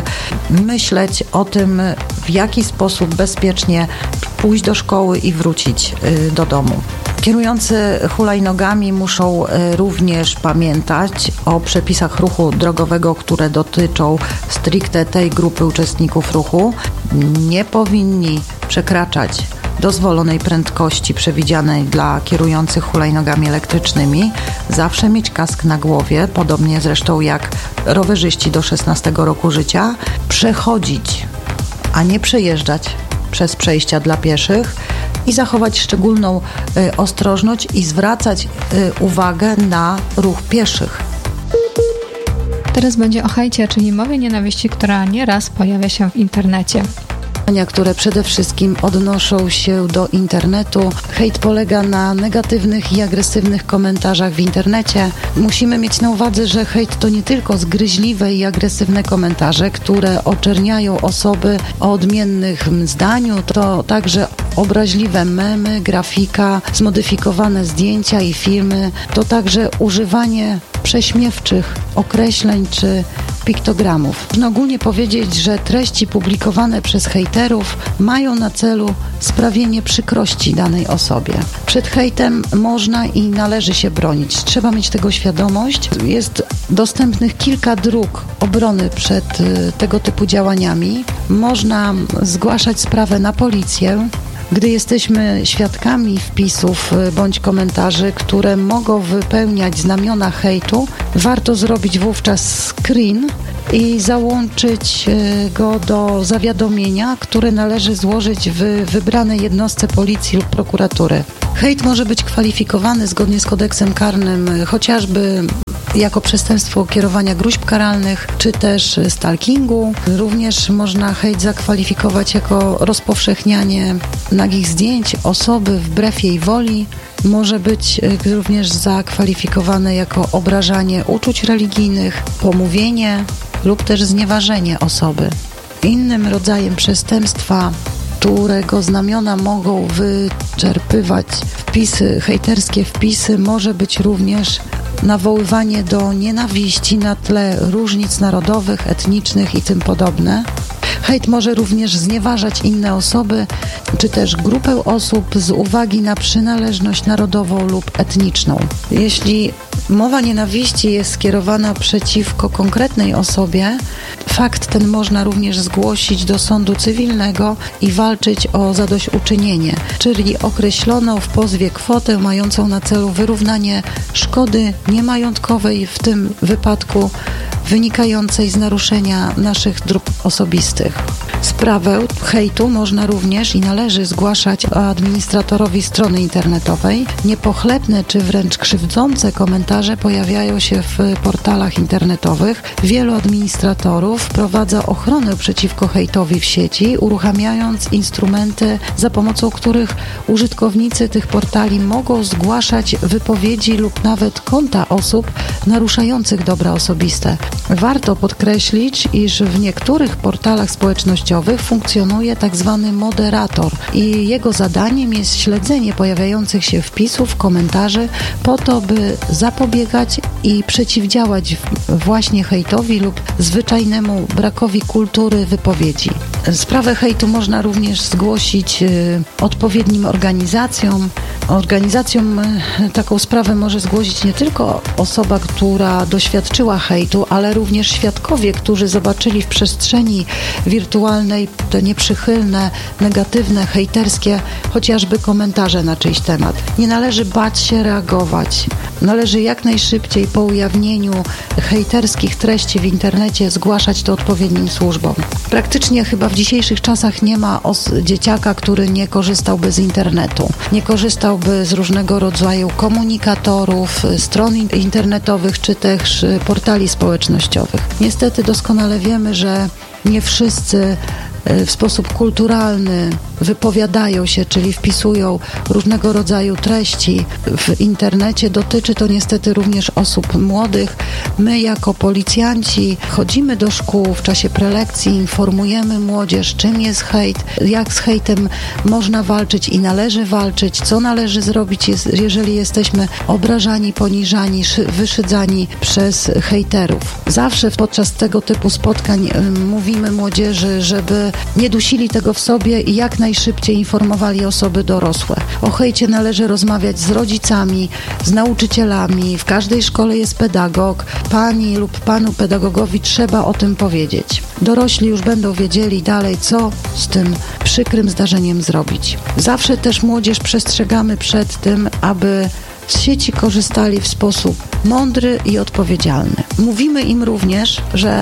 myśleć o tym, w jaki sposób bezpiecznie pójść do szkoły i wrócić do domu. Kierujący hulajnogami muszą również pamiętać o przepisach ruchu drogowego, które dotyczą stricte tej grupy uczestników ruchu. Nie powinni przekraczać dozwolonej prędkości przewidzianej dla kierujących hulajnogami elektrycznymi. Zawsze mieć kask na głowie, podobnie zresztą jak rowerzyści do szesnastego roku życia. Przechodzić, a nie przejeżdżać przez przejścia dla pieszych i zachować szczególną y, ostrożność i zwracać y, uwagę na ruch pieszych. Teraz będzie o hejcie, czyli mowie nienawiści, która nieraz pojawia się w internecie. które przede wszystkim odnoszą się do internetu. Hejt polega na negatywnych i agresywnych komentarzach w internecie. Musimy mieć na uwadze, że hejt to nie tylko zgryźliwe i agresywne komentarze, które oczerniają osoby o odmiennym zdaniu, to także obraźliwe memy, grafika, zmodyfikowane zdjęcia i filmy, to także używanie prześmiewczych określeń czy piktogramów. Można ogólnie powiedzieć, że treści publikowane przez hejterów mają na celu sprawienie przykrości danej osobie. Przed hejtem można i należy się bronić. Trzeba mieć tego świadomość. Jest dostępnych kilka dróg obrony przed y, tego typu działaniami. Można zgłaszać sprawę na policję. Gdy jesteśmy świadkami wpisów bądź komentarzy, które mogą wypełniać znamiona hejtu, warto zrobić wówczas screen i załączyć go do zawiadomienia, które należy złożyć w wybranej jednostce policji lub prokuratury. Hejt może być kwalifikowany zgodnie z kodeksem karnym chociażby jako przestępstwo kierowania gróźb karalnych, czy też stalkingu. Również można hejt zakwalifikować jako rozpowszechnianie nagich zdjęć osoby wbrew jej woli. Może być również zakwalifikowane jako obrażanie uczuć religijnych, pomówienie lub też znieważenie osoby. Innym rodzajem przestępstwa, którego znamiona mogą wyczerpywać wpisy, hejterskie wpisy, może być również nawoływanie do nienawiści na tle różnic narodowych, etnicznych i tym podobne. Hejt może również znieważać inne osoby, czy też grupę osób z uwagi na przynależność narodową lub etniczną. Jeśli mowa nienawiści jest skierowana przeciwko konkretnej osobie, fakt ten można również zgłosić do sądu cywilnego i walczyć o zadośćuczynienie, czyli określoną w pozwie kwotę mającą na celu wyrównanie szkody niemajątkowej, w tym wypadku wynikającej z naruszenia naszych dóbr osobistych. Sprawę hejtu można również i należy zgłaszać administratorowi strony internetowej. Niepochlebne czy wręcz krzywdzące komentarze pojawiają się w portalach internetowych. Wielu administratorów wprowadza ochronę przeciwko hejtowi w sieci, uruchamiając instrumenty, za pomocą których użytkownicy tych portali mogą zgłaszać wypowiedzi lub nawet konta osób naruszających dobra osobiste. Warto podkreślić, iż w niektórych portalach społecznościowych funkcjonuje tak zwany moderator i jego zadaniem jest śledzenie pojawiających się wpisów, komentarzy po to, by zapobiegać i przeciwdziałać właśnie hejtowi lub zwyczajnemu brakowi kultury wypowiedzi. Sprawę hejtu można również zgłosić y, odpowiednim organizacjom. Organizacjom y, taką sprawę może zgłosić nie tylko osoba, która doświadczyła hejtu, ale również świadkowie, którzy zobaczyli w przestrzeni wirtualnej te nieprzychylne, negatywne, hejterskie, chociażby komentarze na czyjś temat. Nie należy bać się reagować. Należy jak najszybciej po ujawnieniu hejterskich treści w internecie zgłaszać to odpowiednim służbom. Praktycznie chyba w dzisiejszych czasach nie ma os- dzieciaka, który nie korzystałby z internetu, nie korzystałby z różnego rodzaju komunikatorów, stron internetowych czy też portali społecznościowych. Niestety doskonale wiemy, że nie wszyscy w sposób kulturalny wypowiadają się, czyli wpisują różnego rodzaju treści w internecie. Dotyczy to niestety również osób młodych. My jako policjanci chodzimy do szkół w czasie prelekcji, informujemy młodzież, czym jest hejt, jak z hejtem można walczyć i należy walczyć, co należy zrobić, jeżeli jesteśmy obrażani, poniżani, wyszydzani przez hejterów. Zawsze podczas tego typu spotkań mówimy młodzieży, żeby nie dusili tego w sobie i jak najszybciej informowali osoby dorosłe. O hejcie należy rozmawiać z rodzicami, z nauczycielami. W każdej szkole jest pedagog. Pani lub panu pedagogowi trzeba o tym powiedzieć. Dorośli już będą wiedzieli dalej, co z tym przykrym zdarzeniem zrobić. Zawsze też młodzież przestrzegamy przed tym, aby z sieci korzystali w sposób mądry i odpowiedzialny. Mówimy im również, że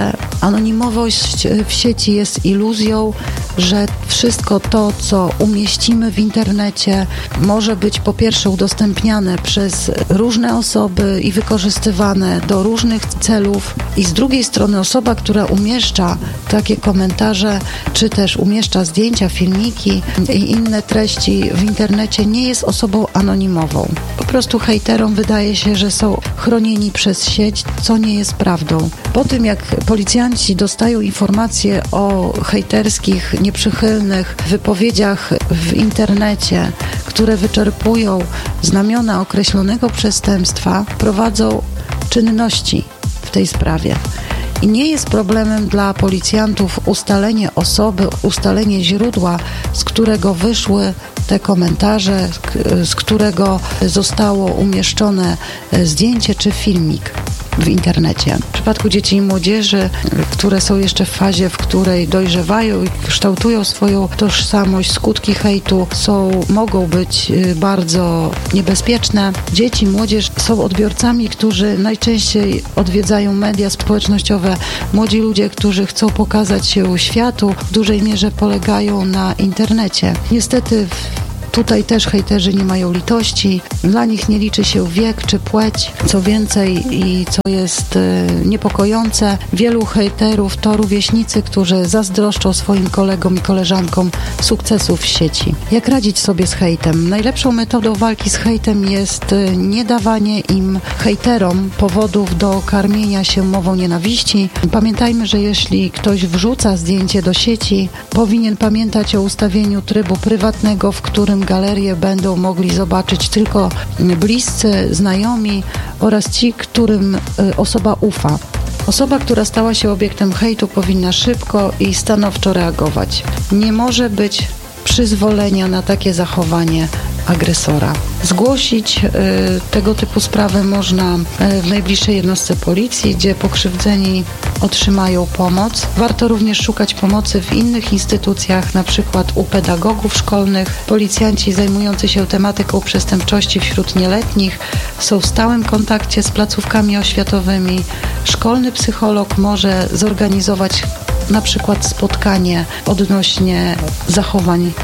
Anonimowość w sieci jest iluzją, że wszystko to, co umieścimy w internecie, może być po pierwsze udostępniane przez różne osoby i wykorzystywane do różnych celów, i z drugiej strony osoba, która umieszcza takie komentarze, czy też umieszcza zdjęcia, filmiki i inne treści w internecie, nie jest osobą anonimową. Po prostu hejterom wydaje się, że są chronieni przez sieć, co nie jest prawdą. Po tym, jak policjanci dostają informacje o hejterskich, nieprzychylnych wypowiedziach w internecie, które wyczerpują znamiona określonego przestępstwa, prowadzą czynności w tej sprawie. I nie jest problemem dla policjantów ustalenie osoby, ustalenie źródła, z którego wyszły te komentarze, z którego zostało umieszczone zdjęcie czy filmik w internecie. W przypadku dzieci i młodzieży, które są jeszcze w fazie, w której dojrzewają i kształtują swoją tożsamość, skutki hejtu są, mogą być bardzo niebezpieczne. Dzieci, młodzież są odbiorcami, którzy najczęściej odwiedzają media społecznościowe. Młodzi ludzie, którzy chcą pokazać się światu, w dużej mierze polegają na internecie. Niestety tutaj też hejterzy nie mają litości. Dla nich nie liczy się wiek czy płeć. Co więcej i co jest y, niepokojące, wielu hejterów to rówieśnicy, którzy zazdroszczą swoim kolegom i koleżankom sukcesów w sieci. Jak radzić sobie z hejtem? Najlepszą metodą walki z hejtem jest y, nie dawanie im, hejterom, powodów do karmienia się mową nienawiści. Pamiętajmy, że jeśli ktoś wrzuca zdjęcie do sieci, powinien pamiętać o ustawieniu trybu prywatnego, w którym galerię będą mogli zobaczyć tylko bliscy, znajomi oraz ci, którym osoba ufa. Osoba, która stała się obiektem hejtu, powinna szybko i stanowczo reagować. Nie może być przyzwolenia na takie zachowanie agresora. Zgłosić y, tego typu sprawy można y, w najbliższej jednostce policji, gdzie pokrzywdzeni otrzymają pomoc. Warto również szukać pomocy w innych instytucjach, na przykład u pedagogów szkolnych. Policjanci zajmujący się tematyką przestępczości wśród nieletnich są w stałym kontakcie z placówkami oświatowymi. Szkolny psycholog może zorganizować na przykład spotkanie odnośnie zachowań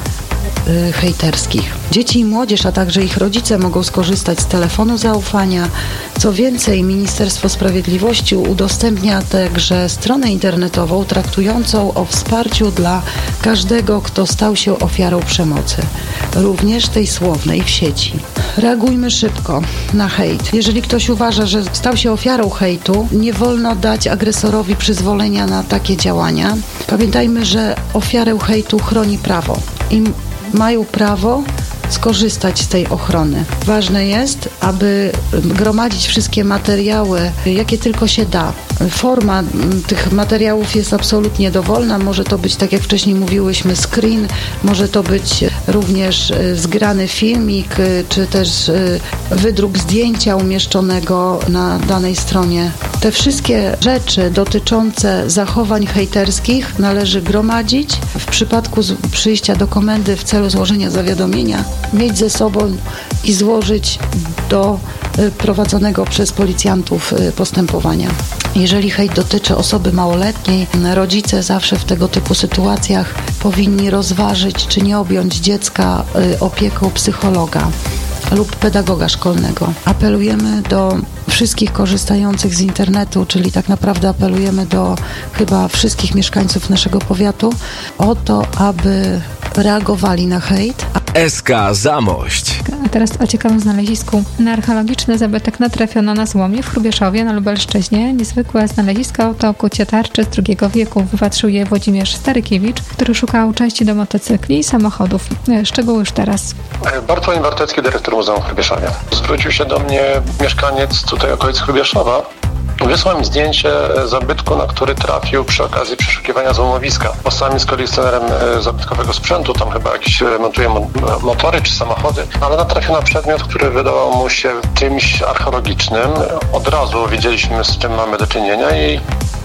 hejterskich. Dzieci i młodzież, a także ich rodzice mogą skorzystać z telefonu zaufania. Co więcej, Ministerstwo Sprawiedliwości udostępnia także stronę internetową traktującą o wsparciu dla każdego, kto stał się ofiarą przemocy, również tej słownej w sieci. Reagujmy szybko na hejt. Jeżeli ktoś uważa, że stał się ofiarą hejtu, nie wolno dać agresorowi przyzwolenia na takie działania. Pamiętajmy, że ofiarę hejtu chroni prawo. Im mają prawo skorzystać z tej ochrony. Ważne jest, aby gromadzić wszystkie materiały, jakie tylko się da. Forma tych materiałów jest absolutnie dowolna. Może to być, tak jak wcześniej mówiłyśmy, screen, może to być również zgrany filmik, czy też wydruk zdjęcia umieszczonego na danej stronie. Te wszystkie rzeczy dotyczące zachowań hejterskich należy gromadzić. W przypadku przyjścia do komendy w celu złożenia zawiadomienia mieć ze sobą i złożyć do prowadzonego przez policjantów postępowania. Jeżeli hejt dotyczy osoby małoletniej, rodzice zawsze w tego typu sytuacjach powinni rozważyć, czy nie objąć dziecka opieką psychologa lub pedagoga szkolnego. Apelujemy do wszystkich korzystających z internetu, czyli tak naprawdę apelujemy do chyba wszystkich mieszkańców naszego powiatu o to, aby reagowali na hejt. S K Zamość. A teraz o ciekawym znalezisku. Na archeologiczny zabytek natrafiono na złomie w Hrubieszowie na Lubelszczyźnie. Niezwykłe znalezisko to kucie tarczy z drugiego wieku. Wypatrzył je Włodzimierz Starykiewicz, który szukał części do motocykli i samochodów. Szczegóły już teraz. Bartłomiej Bartecki, dyrektor Muzeum w Hrubieszowie. Zwrócił się do mnie mieszkaniec tutaj okolic Hrubieszowa. Wysłał mi zdjęcie zabytku, na który trafił przy okazji przeszukiwania złomowiska. Bo sam jest kolekcjonerem zabytkowego sprzętu, tam chyba jakieś remontuje motory czy samochody, ale natrafił na przedmiot, który wydawał mu się czymś archeologicznym. Od razu wiedzieliśmy, z czym mamy do czynienia i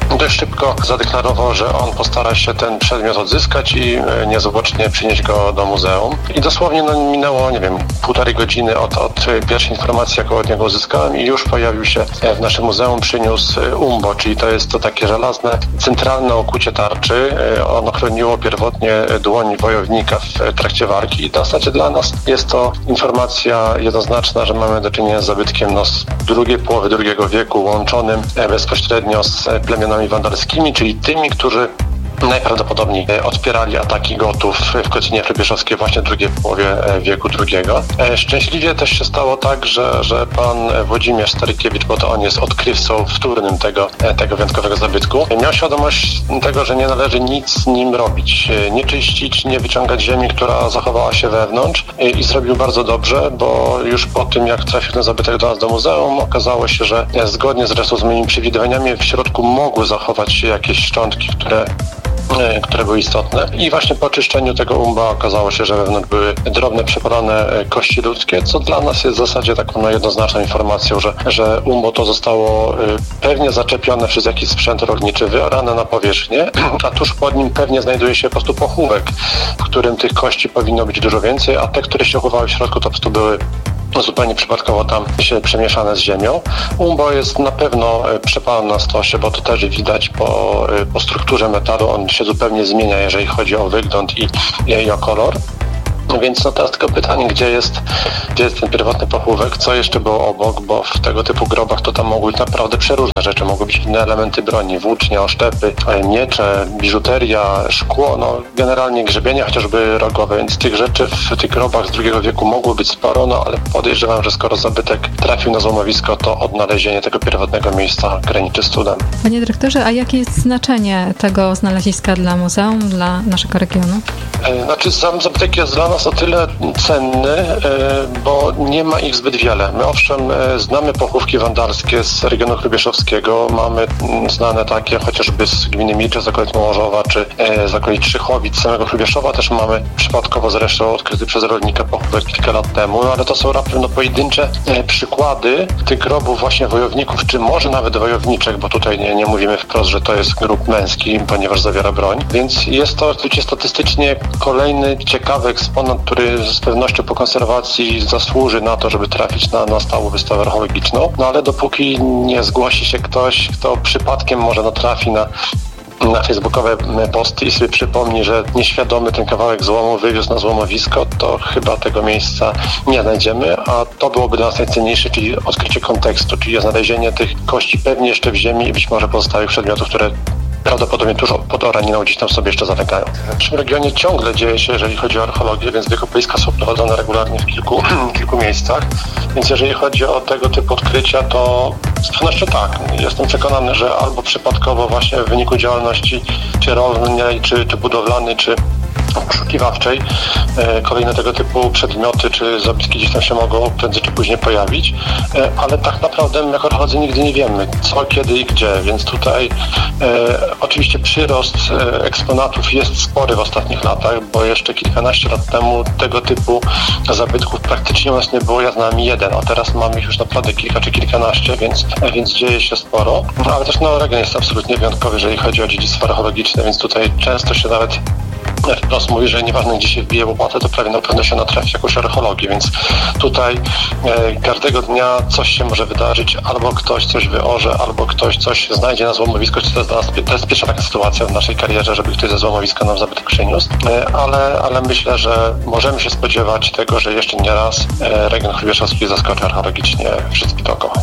dość szybko zadeklarował, że on postara się ten przedmiot odzyskać i niezwłocznie przynieść go do muzeum. I dosłownie no, minęło, nie wiem, półtorej godziny od, od pierwszej informacji, jaką od niego uzyskałem i już pojawił się w naszym muzeum, przyniósł umbo, czyli to jest to takie żelazne, centralne okucie tarczy. Ono chroniło pierwotnie dłoń wojownika w trakcie walki i w zasadzie dla nas jest to informacja jednoznaczna, że mamy do czynienia z zabytkiem no, z drugiej połowy drugiego wieku, łączonym bezpośrednio z plemionami wandalskimi, czyli tymi, którzy najprawdopodobniej odpierali ataki Gotów w Kocinie Hrubieszowskiej właśnie w drugiej połowie wieku drugiego. Szczęśliwie też się stało tak, że, że pan Włodzimierz Starykiewicz, bo to on jest odkrywcą wtórnym tego, tego wyjątkowego zabytku, miał świadomość tego, że nie należy nic z nim robić. Nie czyścić, nie wyciągać ziemi, która zachowała się wewnątrz i zrobił bardzo dobrze, bo już po tym, jak trafił ten zabytek do nas do muzeum, okazało się, że zgodnie zresztą z moimi przewidywaniami w środku mogły zachować się jakieś szczątki, które które były istotne. I właśnie po czyszczeniu tego umba okazało się, że wewnątrz były drobne, przepalone kości ludzkie, co dla nas jest w zasadzie taką no, jednoznaczną informacją, że, że umbo to zostało pewnie zaczepione przez jakiś sprzęt rolniczy, wyorane na powierzchnię, a tuż pod nim pewnie znajduje się po prostu pochówek, w którym tych kości powinno być dużo więcej, a te, które się chowały w środku, to po prostu były zupełnie przypadkowo tam się przemieszane z ziemią. Umbo jest na pewno przepalony na stosie, bo to też widać po, po strukturze metalu. On się zupełnie zmienia, jeżeli chodzi o wygląd i, i o kolor. Więc no teraz tylko pytanie, gdzie jest, gdzie jest ten pierwotny pochówek, co jeszcze było obok, bo w tego typu grobach to tam mogły być naprawdę przeróżne rzeczy, mogły być inne elementy broni, włócznie, oszczepy, miecze, biżuteria, szkło, no generalnie grzebienie chociażby rogowe, więc tych rzeczy w tych grobach z drugiego wieku mogło być sporo, no ale podejrzewam, że skoro zabytek trafił na złomowisko, to odnalezienie tego pierwotnego miejsca graniczy z cudem. Panie dyrektorze, a jakie jest znaczenie tego znaleziska dla muzeum, dla naszego regionu? Znaczy sam zabytek jest dla nas o tyle cenny, bo nie ma ich zbyt wiele. My owszem znamy pochówki wandalskie z regionu hrubieszowskiego, mamy znane takie chociażby z gminy Milcze, z okolic Mołorzowa, czy z okolic Szychowic, samego Hrubieszowa też mamy przypadkowo zresztą odkryty przez rolnika pochówek kilka lat temu, ale to są na pewno pojedyncze przykłady tych grobów właśnie wojowników, czy może nawet wojowniczek, bo tutaj nie, nie mówimy wprost, że to jest grób męski, ponieważ zawiera broń, więc jest to oczywiście statystycznie kolejny ciekawy eksponat, który z pewnością po konserwacji zasłuży na to, żeby trafić na, na stałą wystawę archeologiczną. No ale dopóki nie zgłosi się ktoś, kto przypadkiem może natrafi na na facebookowe posty i sobie przypomni, że nieświadomy ten kawałek złomu wywiózł na złomowisko, to chyba tego miejsca nie znajdziemy, a to byłoby dla nas najcenniejsze, czyli odkrycie kontekstu, czyli znalezienie tych kości pewnie jeszcze w ziemi i być może pozostałych przedmiotów, które prawdopodobnie tuż pod Oraniną gdzieś tam sobie jeszcze zalega. W naszym regionie ciągle dzieje się, jeżeli chodzi o archeologię, więc wykopaliska są prowadzone regularnie w kilku, kilku miejscach. Więc jeżeli chodzi o tego typu odkrycia, to z pewnością tak. Jestem przekonany, że albo przypadkowo właśnie w wyniku działalności czy rolnej, czy, czy budowlanej, czy poszukiwawczej kolejne tego typu przedmioty czy zabytki gdzieś tam się mogą prędzej czy później pojawić, ale tak naprawdę my jako archeolodzy nigdy nie wiemy co, kiedy i gdzie, więc tutaj e, oczywiście przyrost eksponatów jest spory w ostatnich latach, bo jeszcze kilkanaście lat temu tego typu zabytków praktycznie u nas nie było, ja znam jeden, a teraz mamy ich już naprawdę kilka czy kilkanaście, więc, więc dzieje się sporo, ale też no, region jest absolutnie wyjątkowy, jeżeli chodzi o dziedzictwo archeologiczne, więc tutaj często się nawet wprost mówi, że nieważne gdzie się wbije łopatę, to prawie na pewno się natrafi jakąś archeologię, więc tutaj e, każdego dnia coś się może wydarzyć, albo ktoś coś wyorze, albo ktoś coś znajdzie na złomowisku, to jest, dla nas, to jest pierwsza taka sytuacja w naszej karierze, żeby ktoś ze złomowiska nam zabytek przyniósł, e, ale, ale myślę, że możemy się spodziewać tego, że jeszcze nie raz e, region hrubieszowski zaskoczy archeologicznie wszystkich dookoła.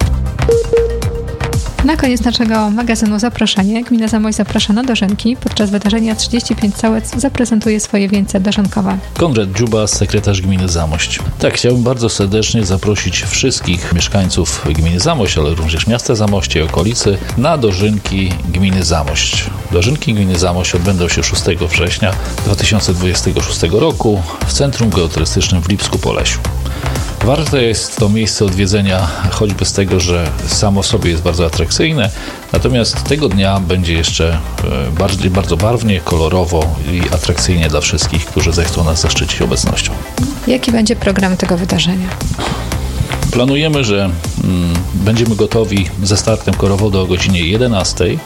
Na koniec naszego magazynu Zaproszenie gmina Zamość zaprasza na dożynki. Podczas wydarzenia trzydzieści pięć całec zaprezentuje swoje wieńce dożynkowe. Konrad Dziuba, sekretarz gminy Zamość. Tak, chciałbym bardzo serdecznie zaprosić wszystkich mieszkańców gminy Zamość, ale również miasta Zamoście i okolicy na dożynki gminy Zamość. Dożynki gminy Zamość odbędą się szóstego września dwa tysiące dwudziestego szóstego roku w Centrum Geoturystycznym w Lipsku-Polesiu. Warte jest to miejsce odwiedzenia choćby z tego, że samo w sobie jest bardzo atrakcyjne, natomiast tego dnia będzie jeszcze bardziej, bardzo barwnie, kolorowo i atrakcyjnie dla wszystkich, którzy zechcą nas zaszczycić obecnością. Jaki będzie program tego wydarzenia? Planujemy, że mm, będziemy gotowi ze startem korowodu o godzinie jedenastej,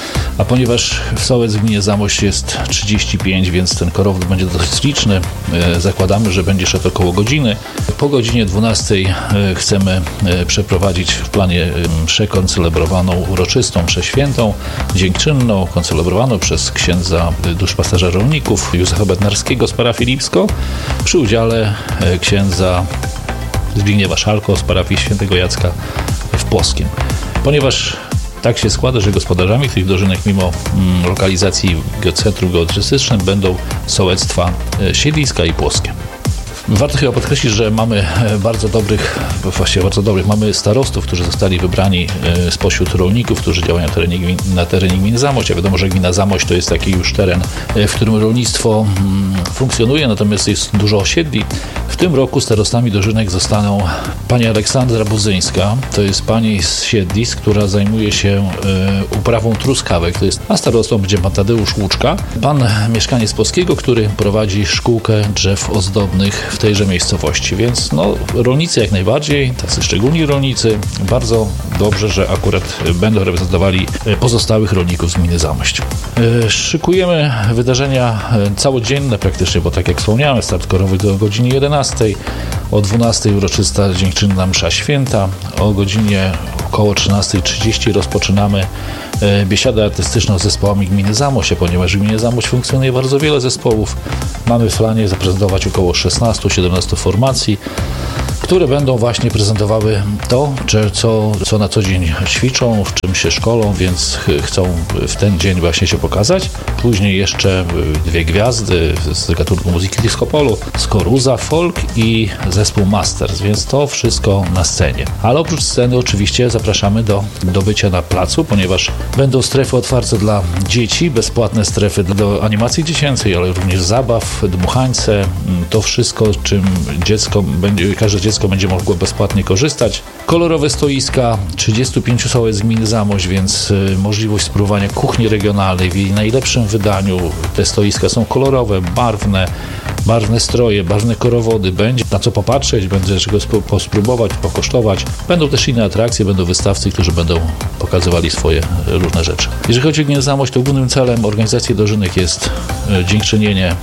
a ponieważ w Sołec w gminie Zamość jest trzydzieści pięć, więc ten korowód będzie dosyć liczny, e, zakładamy, że będzie szedł około godziny. Po godzinie dwunastej e, chcemy e, przeprowadzić w planie e, mszę koncelebrowaną uroczystą, mszę świętą, dziękczynną, koncelebrowaną przez księdza duszpasterza rolników Józefa Bednarskiego z parafii Lipsko przy udziale e, księdza Zbigniewa Szalko z parafii Świętego Jacka w Płoskiem. Ponieważ tak się składa, że gospodarzami tych dożynek mimo mm, lokalizacji w centrum geodezystycznym będą sołectwa e, Siedliska i Płoskie. Warto chyba podkreślić, że mamy bardzo dobrych, właściwie bardzo dobrych, mamy starostów, którzy zostali wybrani spośród rolników, którzy działają na terenie, gmin, na terenie gminy Zamość. A wiadomo, że gmina Zamość to jest taki już teren, w którym rolnictwo funkcjonuje, natomiast jest dużo osiedli. W tym roku starostami dożynek zostaną pani Aleksandra Budzyńska, to jest pani z Siedlisk, która zajmuje się uprawą truskawek, to jest, a starostą będzie pan Tadeusz Łuczka, pan mieszkaniec Płockiego, który prowadzi szkółkę drzew ozdobnych w tejże miejscowości, więc no, rolnicy jak najbardziej, tacy szczególni rolnicy, bardzo dobrze, że akurat będą reprezentowali pozostałych rolników z gminy Zamość. Szykujemy wydarzenia całodzienne praktycznie, bo tak jak wspomniałem, start korowy do godziny jedenastej, o dwunastej uroczysta dziękczynna msza święta, o godzinie około trzynastej trzydzieści rozpoczynamy biesiadę artystyczną z zespołami gminy Zamość, ponieważ w gminie Zamość funkcjonuje bardzo wiele zespołów. Mamy w planie zaprezentować około szesnaście siedemnaście formacji, które będą właśnie prezentowały to, co, co na co dzień ćwiczą, w czym się szkolą, więc chcą w ten dzień właśnie się pokazać. Później jeszcze dwie gwiazdy z gatunku muzyki disco polo, Skoruza, folk i zespół Masters, więc to wszystko na scenie. Ale oprócz sceny oczywiście zapraszamy do, do bycia na placu, ponieważ będą strefy otwarte dla dzieci, bezpłatne strefy do animacji dziecięcej, ale również zabaw, dmuchańce, to wszystko, czym dziecko będzie, każde dziecko będzie mogło bezpłatnie korzystać. Kolorowe stoiska, trzydzieści pięć sołec gminy Zamość, więc możliwość spróbowania kuchni regionalnej w jej najlepszym wydaniu. Te stoiska są kolorowe, barwne, barwne stroje, barwne korowody. Będzie na co popatrzeć, będzie czego spróbować, pokosztować. Będą też inne atrakcje, będą wystawcy, którzy będą pokazywali swoje różne rzeczy. Jeżeli chodzi o gminę Zamość, to głównym celem organizacji dożynek jest dziękczynienie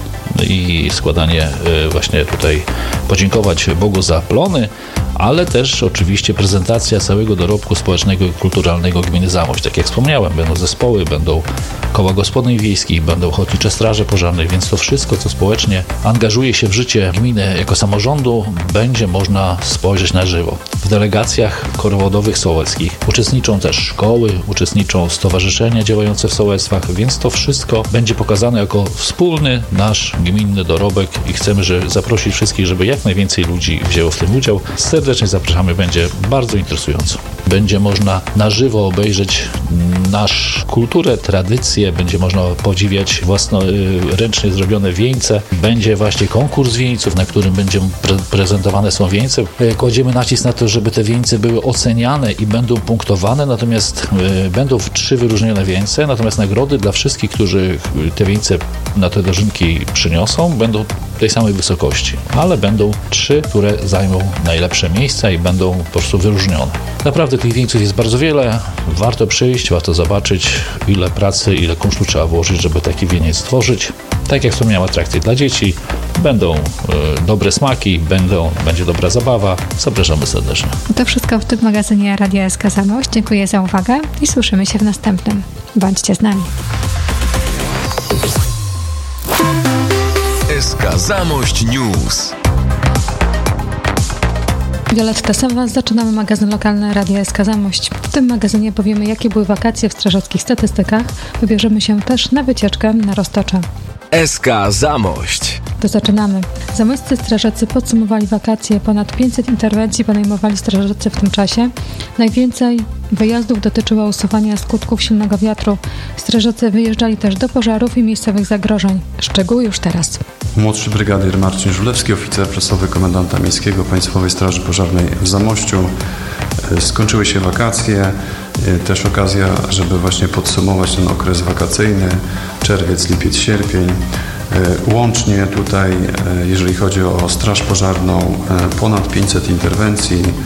i składanie właśnie tutaj, podziękować Bogu za plony, ale też oczywiście prezentacja całego dorobku społecznego i kulturalnego gminy Zamość. Tak jak wspomniałem, będą zespoły, będą koła gospodyń wiejskich, będą ochotnicze straże pożarne, więc to wszystko, co społecznie angażuje się w życie gminy jako samorządu, będzie można spojrzeć na żywo. W delegacjach korowodowych sołeckich uczestniczą też szkoły, uczestniczą stowarzyszenia działające w sołectwach, więc to wszystko będzie pokazane jako wspólny nasz gminny dorobek i chcemy że zaprosić wszystkich, żeby jak najwięcej ludzi wzięło w tym udział. Serdecznie zapraszamy, będzie bardzo interesująco. Będzie można na żywo obejrzeć nasz kulturę, tradycję, będzie można podziwiać własnoręcznie zrobione wieńce. Będzie właśnie konkurs wieńców, na którym będzie pre prezentowane są wieńce. Kładziemy nacisk na to, żeby te wieńce były oceniane i będą punktowane, natomiast y, będą trzy wyróżnione wieńce, natomiast nagrody dla wszystkich, którzy te wieńce na te dożynki przyniosą, będą tej samej wysokości, ale będą trzy, które zajmą najlepsze miejsca i będą po prostu wyróżnione. Naprawdę tych wieńców jest bardzo wiele, warto przyjść, warto zobaczyć, ile pracy, ile kunsztu trzeba włożyć, żeby taki wieniec stworzyć. Tak jak wspomniałem, atrakcje dla dzieci, będą y, dobre smaki, będą, będzie dobra zabawa. Zapraszamy serdecznie. To wszystko w tym magazynie Radia S K Zamość. Dziękuję za uwagę i słyszymy się w następnym. Bądźcie z nami. S K Zamość News. Wioletta Sewa, zaczynamy magazyn lokalny Radia S K Zamość. W tym magazynie powiemy, jakie były wakacje w strażackich statystykach. Wybierzemy się też na wycieczkę na Roztocze. S K Zamość. To zaczynamy. Zamośscy strażacy podsumowali wakacje. Ponad pięćset interwencji podejmowali strażacy w tym czasie. Najwięcej wyjazdów dotyczyło usuwania skutków silnego wiatru. Strażacy wyjeżdżali też do pożarów i miejscowych zagrożeń. Szczegóły już teraz. Młodszy brygadier Marcin Żulewski, oficer prasowy komendanta miejskiego Państwowej Straży Pożarnej w Zamościu. Skończyły się wakacje, też okazja, żeby właśnie podsumować ten okres wakacyjny, czerwiec, lipiec, sierpień. Łącznie tutaj, jeżeli chodzi o Straż Pożarną, ponad pięćset interwencji,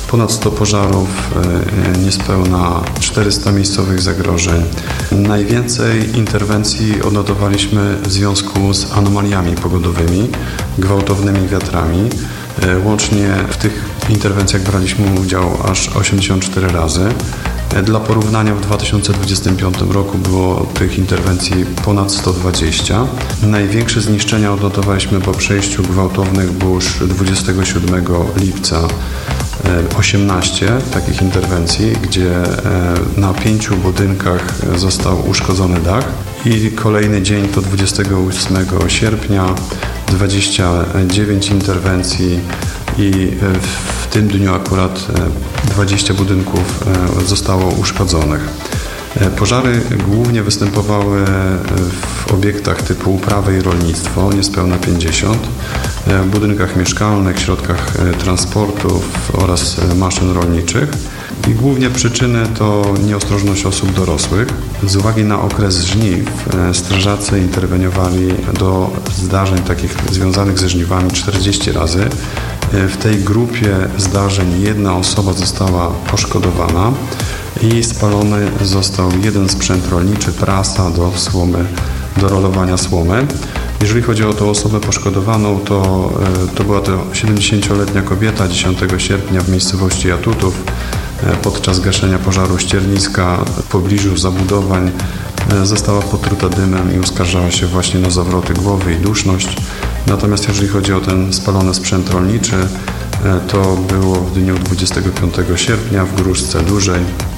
ponad sto pożarów, niespełna czterysta miejscowych zagrożeń. Najwięcej interwencji odnotowaliśmy w związku z anomaliami pogodowymi, gwałtownymi wiatrami. Łącznie w tych interwencjach braliśmy udział aż osiemdziesiąt cztery razy. Dla porównania w dwa tysiące dwudziestym piątym roku było tych interwencji ponad sto dwadzieścia. Największe zniszczenia odnotowaliśmy po przejściu gwałtownych burz dwudziestego siódmego lipca. osiemnaście takich interwencji, gdzie na pięciu budynkach został uszkodzony dach i kolejny dzień to dwudziestego ósmego sierpnia, dwadzieścia dziewięć interwencji i w tym dniu akurat dwadzieścia budynków zostało uszkodzonych. Pożary głównie występowały w obiektach typu uprawy i rolnictwo, niespełna pięćdziesiąt, w budynkach mieszkalnych, środkach transportu oraz maszyn rolniczych. I głównie przyczyny to nieostrożność osób dorosłych. Z uwagi na okres żniw strażacy interweniowali do zdarzeń takich związanych ze żniwami czterdzieści razy. W tej grupie zdarzeń jedna osoba została poszkodowana i spalony został jeden sprzęt rolniczy, prasa do słomy, do rolowania słomy. Jeżeli chodzi o tą osobę poszkodowaną, to, to była to siedemdziesięcioletnia kobieta dziesiątego sierpnia w miejscowości Jatutów podczas gaszenia pożaru ścierniska w pobliżu zabudowań została potruta dymem i uskarżała się właśnie na zawroty głowy i duszność. Natomiast jeżeli chodzi o ten spalony sprzęt rolniczy, to było w dniu dwudziestego piątego sierpnia w Gruszce Dużej